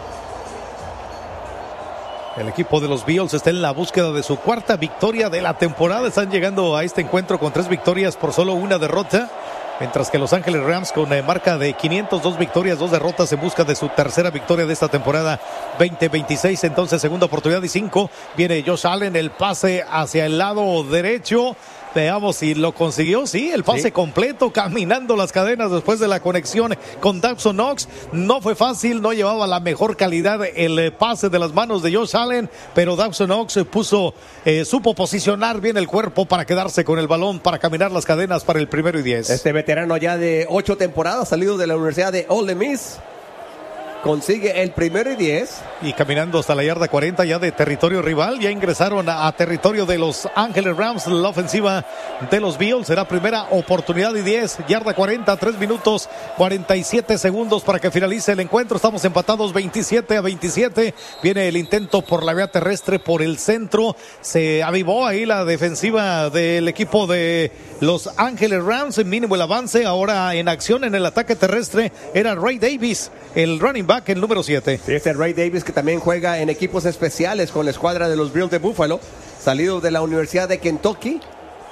El equipo de los Bills está en la búsqueda de su cuarta victoria de la temporada. Están llegando a este encuentro con tres victorias por solo una derrota. Mientras que Los Ángeles Rams con eh, marca de quinientas dos victorias, dos derrotas en busca de su tercera victoria de esta temporada veinte veintiséis. Entonces segunda oportunidad y cinco. Viene Josh Allen, el pase hacia el lado derecho. Veamos si lo consiguió. Sí, el pase sí. completo, caminando las cadenas después de la conexión con Dawson Knox. No fue fácil, no llevaba la mejor calidad el pase de las manos de Josh Allen, pero Dawson Knox puso, eh, supo posicionar bien el cuerpo para quedarse con el balón, para caminar las cadenas para el primero y diez. Este veterano ya de ocho temporadas, salido de la Universidad de Ole Miss, consigue el primero y diez. Y caminando hasta la yarda cuarenta ya de territorio rival, ya ingresaron a, a territorio de Los Ángeles Rams. La ofensiva de los Bills será primera oportunidad y diez, yarda cuarenta, tres minutos cuarenta y siete segundos para que finalice el encuentro. Estamos empatados veintisiete a veintisiete. Viene el intento por la vía terrestre por el centro. Se avivó ahí la defensiva del equipo de Los Ángeles Rams. Mínimo el avance. Ahora en acción en el ataque terrestre era Ray Davis, el running back, el número siete. Sí, este Ray Davis que también juega en equipos especiales con la escuadra de los Bills de Buffalo, salido de la Universidad de Kentucky.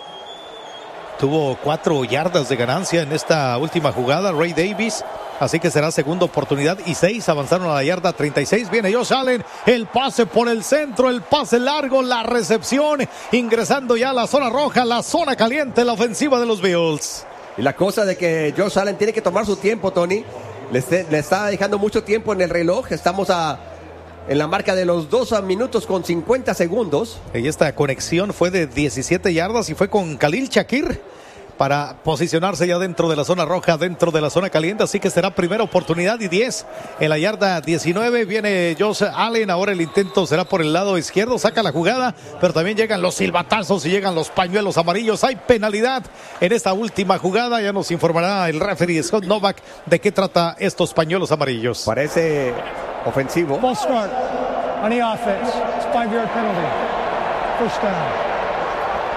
Tuvo cuatro yardas de ganancia en esta última jugada Ray Davis, así que será segunda oportunidad y seis. Avanzaron a la yarda treinta y seis. Viene Josh Allen, el pase por el centro, el pase largo, la recepción, ingresando ya a la zona roja, la zona caliente, la ofensiva de los Bills. Y la cosa de que Josh Allen tiene que tomar su tiempo, Tony. Le, esté, le está dejando mucho tiempo en el reloj. Estamos a, en la marca de los dos minutos con cincuenta segundos. Y esta conexión fue de diecisiete yardas y fue con Khalil Shakir para posicionarse ya dentro de la zona roja, dentro de la zona caliente. Así que será primera oportunidad y diez. En la yarda diecinueve viene Josh Allen. Ahora el intento será por el lado izquierdo. Saca la jugada, pero también llegan los silbatazos y llegan los pañuelos amarillos. Hay penalidad en esta última jugada. Ya nos informará el referee Scott Novak de qué trata estos pañuelos amarillos. Parece ofensivo. False start on the offense. It's five-yard penalty. First down.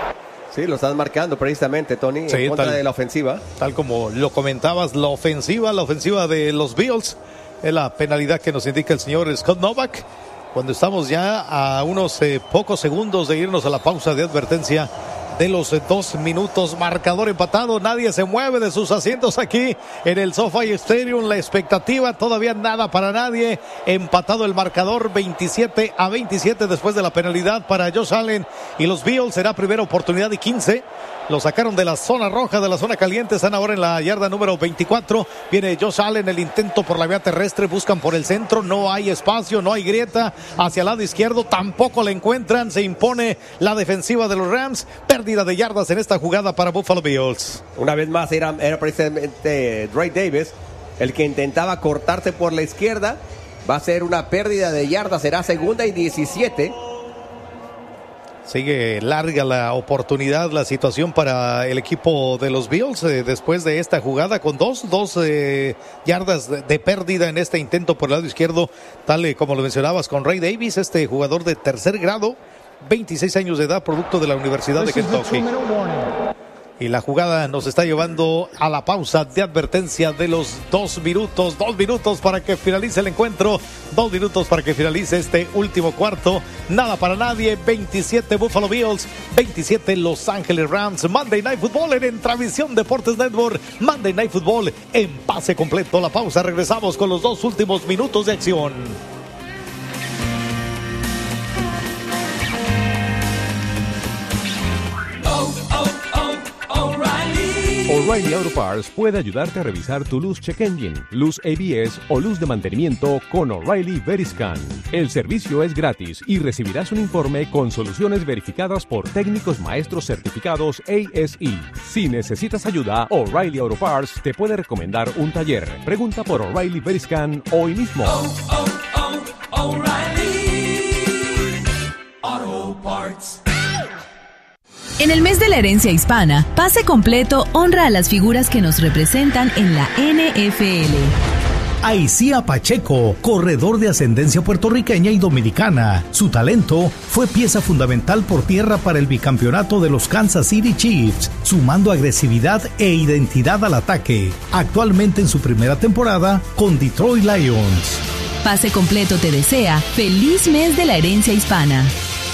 Sí, lo están marcando precisamente, Tony, sí, en contra tal, de la ofensiva. Tal como lo comentabas, la ofensiva, la ofensiva de los Bills, es la penalidad que nos indica el señor Scott Novak. Cuando estamos ya a unos eh, pocos segundos de irnos a la pausa de advertencia de los eh, dos minutos, marcador empatado, nadie se mueve de sus asientos aquí en el SoFi Stadium, la expectativa, todavía nada para nadie, empatado el marcador veintisiete a veintisiete después de la penalidad para Josh Allen y los Bills. Será primera oportunidad y quince. Lo sacaron de la zona roja, de la zona caliente. Están ahora en la yarda número veinticuatro. Viene Josh Allen, el intento por la vía terrestre. Buscan por el centro. No hay espacio, no hay grieta. Hacia el lado izquierdo tampoco le encuentran. Se impone la defensiva de los Rams. Pérdida de yardas en esta jugada para Buffalo Bills. Una vez más era, era precisamente Dre Davis el que intentaba cortarse por la izquierda. Va a ser una pérdida de yardas. Será segunda y diecisiete. Sigue larga la oportunidad, la situación para el equipo de los Bills eh, después de esta jugada con dos, dos eh, yardas de, de pérdida en este intento por el lado izquierdo, tal y como lo mencionabas con Ray Davis, este jugador de tercer grado, veintiséis años de edad, producto de la Universidad de Kentucky. Y la jugada nos está llevando a la pausa de advertencia de los dos minutos. Dos minutos para que finalice el encuentro. Dos minutos para que finalice este último cuarto. Nada para nadie. veintisiete Buffalo Bills. veintisiete Los Ángeles Rams. Monday Night Football en, en Transmisión Deportes Network. Monday Night Football en pase completo. La pausa. Regresamos con los dos últimos minutos de acción. O'Reilly Auto Parts puede ayudarte a revisar tu luz check engine, luz A B S o luz de mantenimiento con O'Reilly Veriscan. El servicio es gratis y recibirás un informe con soluciones verificadas por técnicos maestros certificados A S E. Si necesitas ayuda, O'Reilly Auto Parts te puede recomendar un taller. Pregunta por O'Reilly Veriscan hoy mismo. Oh, oh, oh, O'Reilly Auto Parts. En el mes de la herencia hispana, Pase Completo honra a las figuras que nos representan en la N F L. Aicía Pacheco, corredor de ascendencia puertorriqueña y dominicana. Su talento fue pieza fundamental por tierra para el bicampeonato de los Kansas City Chiefs, sumando agresividad e identidad al ataque. Actualmente en su primera temporada con Detroit Lions. Pase Completo te desea feliz mes de la herencia hispana.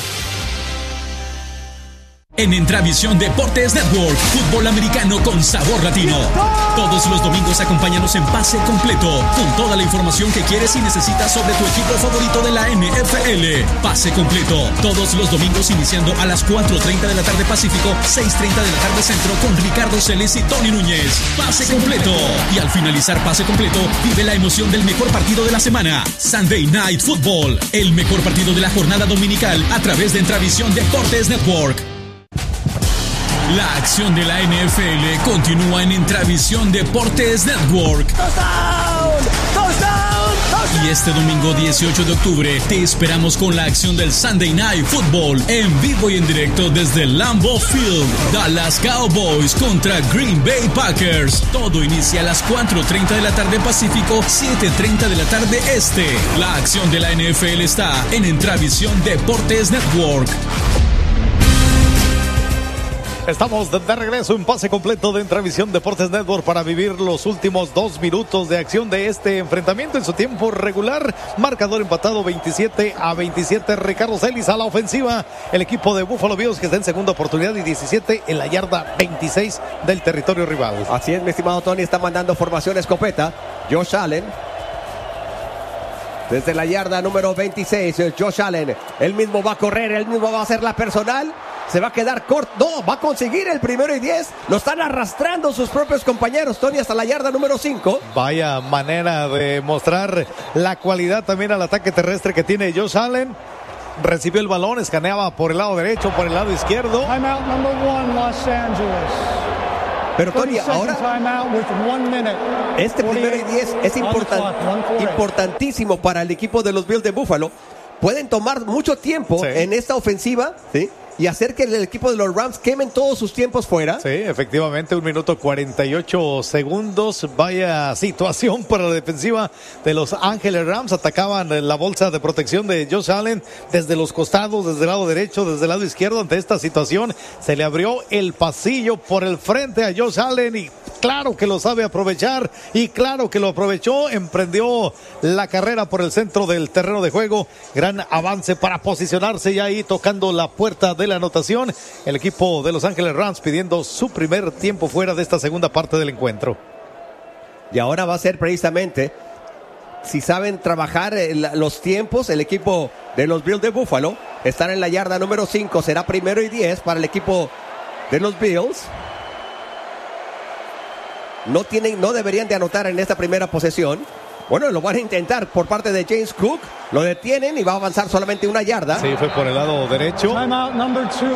En Entravisión Deportes Network, fútbol americano con sabor latino. Todos los domingos acompáñanos en Pase Completo, con toda la información que quieres y necesitas sobre tu equipo favorito de la N F L. Pase Completo, todos los domingos iniciando a las cuatro treinta de la tarde Pacífico, seis treinta de la tarde Centro, con Ricardo Celis y Tony Núñez. Pase Completo. Y al finalizar Pase Completo, vive la emoción del mejor partido de la semana. Sunday Night Football, el mejor partido de la jornada dominical a través de Entravisión Deportes Network. La acción de la N F L continúa en Entravisión Deportes Network. ¡Touchdown! ¡Touchdown! ¡Touchdown! Y este domingo dieciocho de octubre te esperamos con la acción del Sunday Night Football en vivo y en directo desde Lambeau Field. Dallas Cowboys contra Green Bay Packers. Todo inicia a las cuatro treinta de la tarde Pacífico, siete treinta de la tarde Este. La acción de la N F L está en Entravisión Deportes Network. Estamos de, de regreso en Pase Completo de Entravisión Deportes Network para vivir los últimos dos minutos de acción de este enfrentamiento en su tiempo regular. Marcador empatado veintisiete a veintisiete. Ricardo Celis a la ofensiva. El equipo de Buffalo Bills que está en segunda oportunidad y diecisiete en la yarda veintiséis del territorio rival. Así es, mi estimado Tony, está mandando formación escopeta. Josh Allen. Desde la yarda número veintiséis, Josh Allen. Él mismo va a correr, él mismo va a hacer la personal. Se va a quedar corto. No, va a conseguir el primero y diez. Lo están arrastrando sus propios compañeros, Tony, hasta la yarda número cinco. Vaya manera de mostrar la cualidad también al ataque terrestre que tiene Josh Allen. Recibió el balón, escaneaba por el lado derecho, por el lado izquierdo. Timeout number one, Los Angeles. Pero Tony, ahora este primero y diez es important, importantísimo para el equipo de los Bills de Buffalo. Pueden tomar mucho tiempo sí. en esta ofensiva, ¿sí? y hacer que el equipo de los Rams quemen todos sus tiempos fuera. Sí, efectivamente, un minuto cuarenta y ocho segundos. Vaya situación para la defensiva de Los Ángeles Rams. Atacaban la bolsa de protección de Josh Allen desde los costados, desde el lado derecho, desde el lado izquierdo. Ante esta situación se le abrió el pasillo por el frente a Josh Allen y claro que lo sabe aprovechar y claro que lo aprovechó. Emprendió la carrera por el centro del terreno de juego. Gran avance para posicionarse ya ahí tocando la puerta de la anotación. El equipo de Los Ángeles Rams pidiendo su primer tiempo fuera de esta segunda parte del encuentro. Y ahora va a ser precisamente, si saben trabajar los tiempos, el equipo de los Bills de Buffalo están en la yarda número cinco. Será primero y diez para el equipo de los Bills. No tienen, no deberían de anotar en esta primera posesión. Bueno, lo van a intentar por parte de James Cook. Lo detienen y va a avanzar solamente una yarda. Sí, fue por el lado derecho. Timeout number two.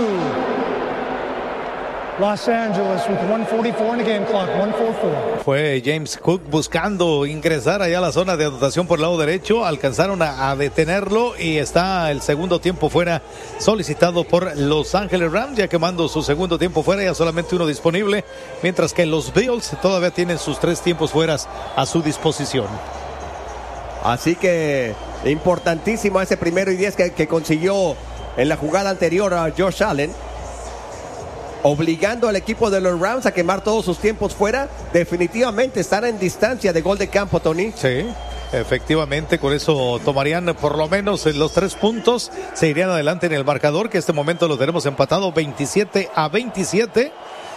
Los Angeles with one forty-four in the game clock, one forty-four. Fue James Cook buscando ingresar allá a la zona de anotación por el lado derecho. Alcanzaron a, a detenerlo y está el segundo tiempo fuera solicitado por Los Ángeles Rams, ya quemando su segundo tiempo fuera, ya solamente uno disponible, mientras que los Bills todavía tienen sus tres tiempos fuera a su disposición. Así que importantísimo ese primero y diez que, que consiguió en la jugada anterior a Josh Allen, obligando al equipo de los Rams a quemar todos sus tiempos fuera. Definitivamente están en distancia de gol de campo, Tony. Sí, efectivamente, con eso tomarían por lo menos los tres puntos, se irían adelante en el marcador, que en este momento lo tenemos empatado veintisiete a veintisiete.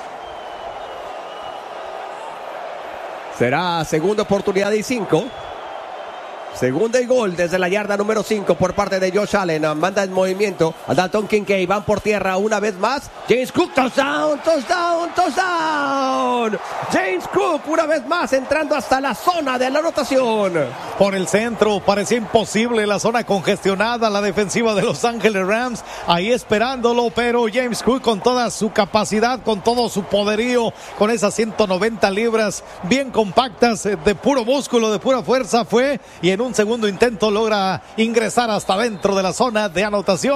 Será segunda oportunidad y cinco. Segunda y gol desde la yarda número cinco por parte de Josh Allen. Manda en movimiento a Dalton Kincaid. Van por tierra una vez más. James Cook, touchdown, touchdown, touchdown. James Cook una vez más entrando hasta la zona de la anotación. Por el centro, parecía imposible la zona congestionada. La defensiva de Los Ángeles Rams ahí esperándolo, pero James Cook con toda su capacidad, con todo su poderío, con esas ciento noventa libras bien compactas, de puro músculo, de pura fuerza fue, y en un segundo intento logra ingresar hasta dentro de la zona de anotación.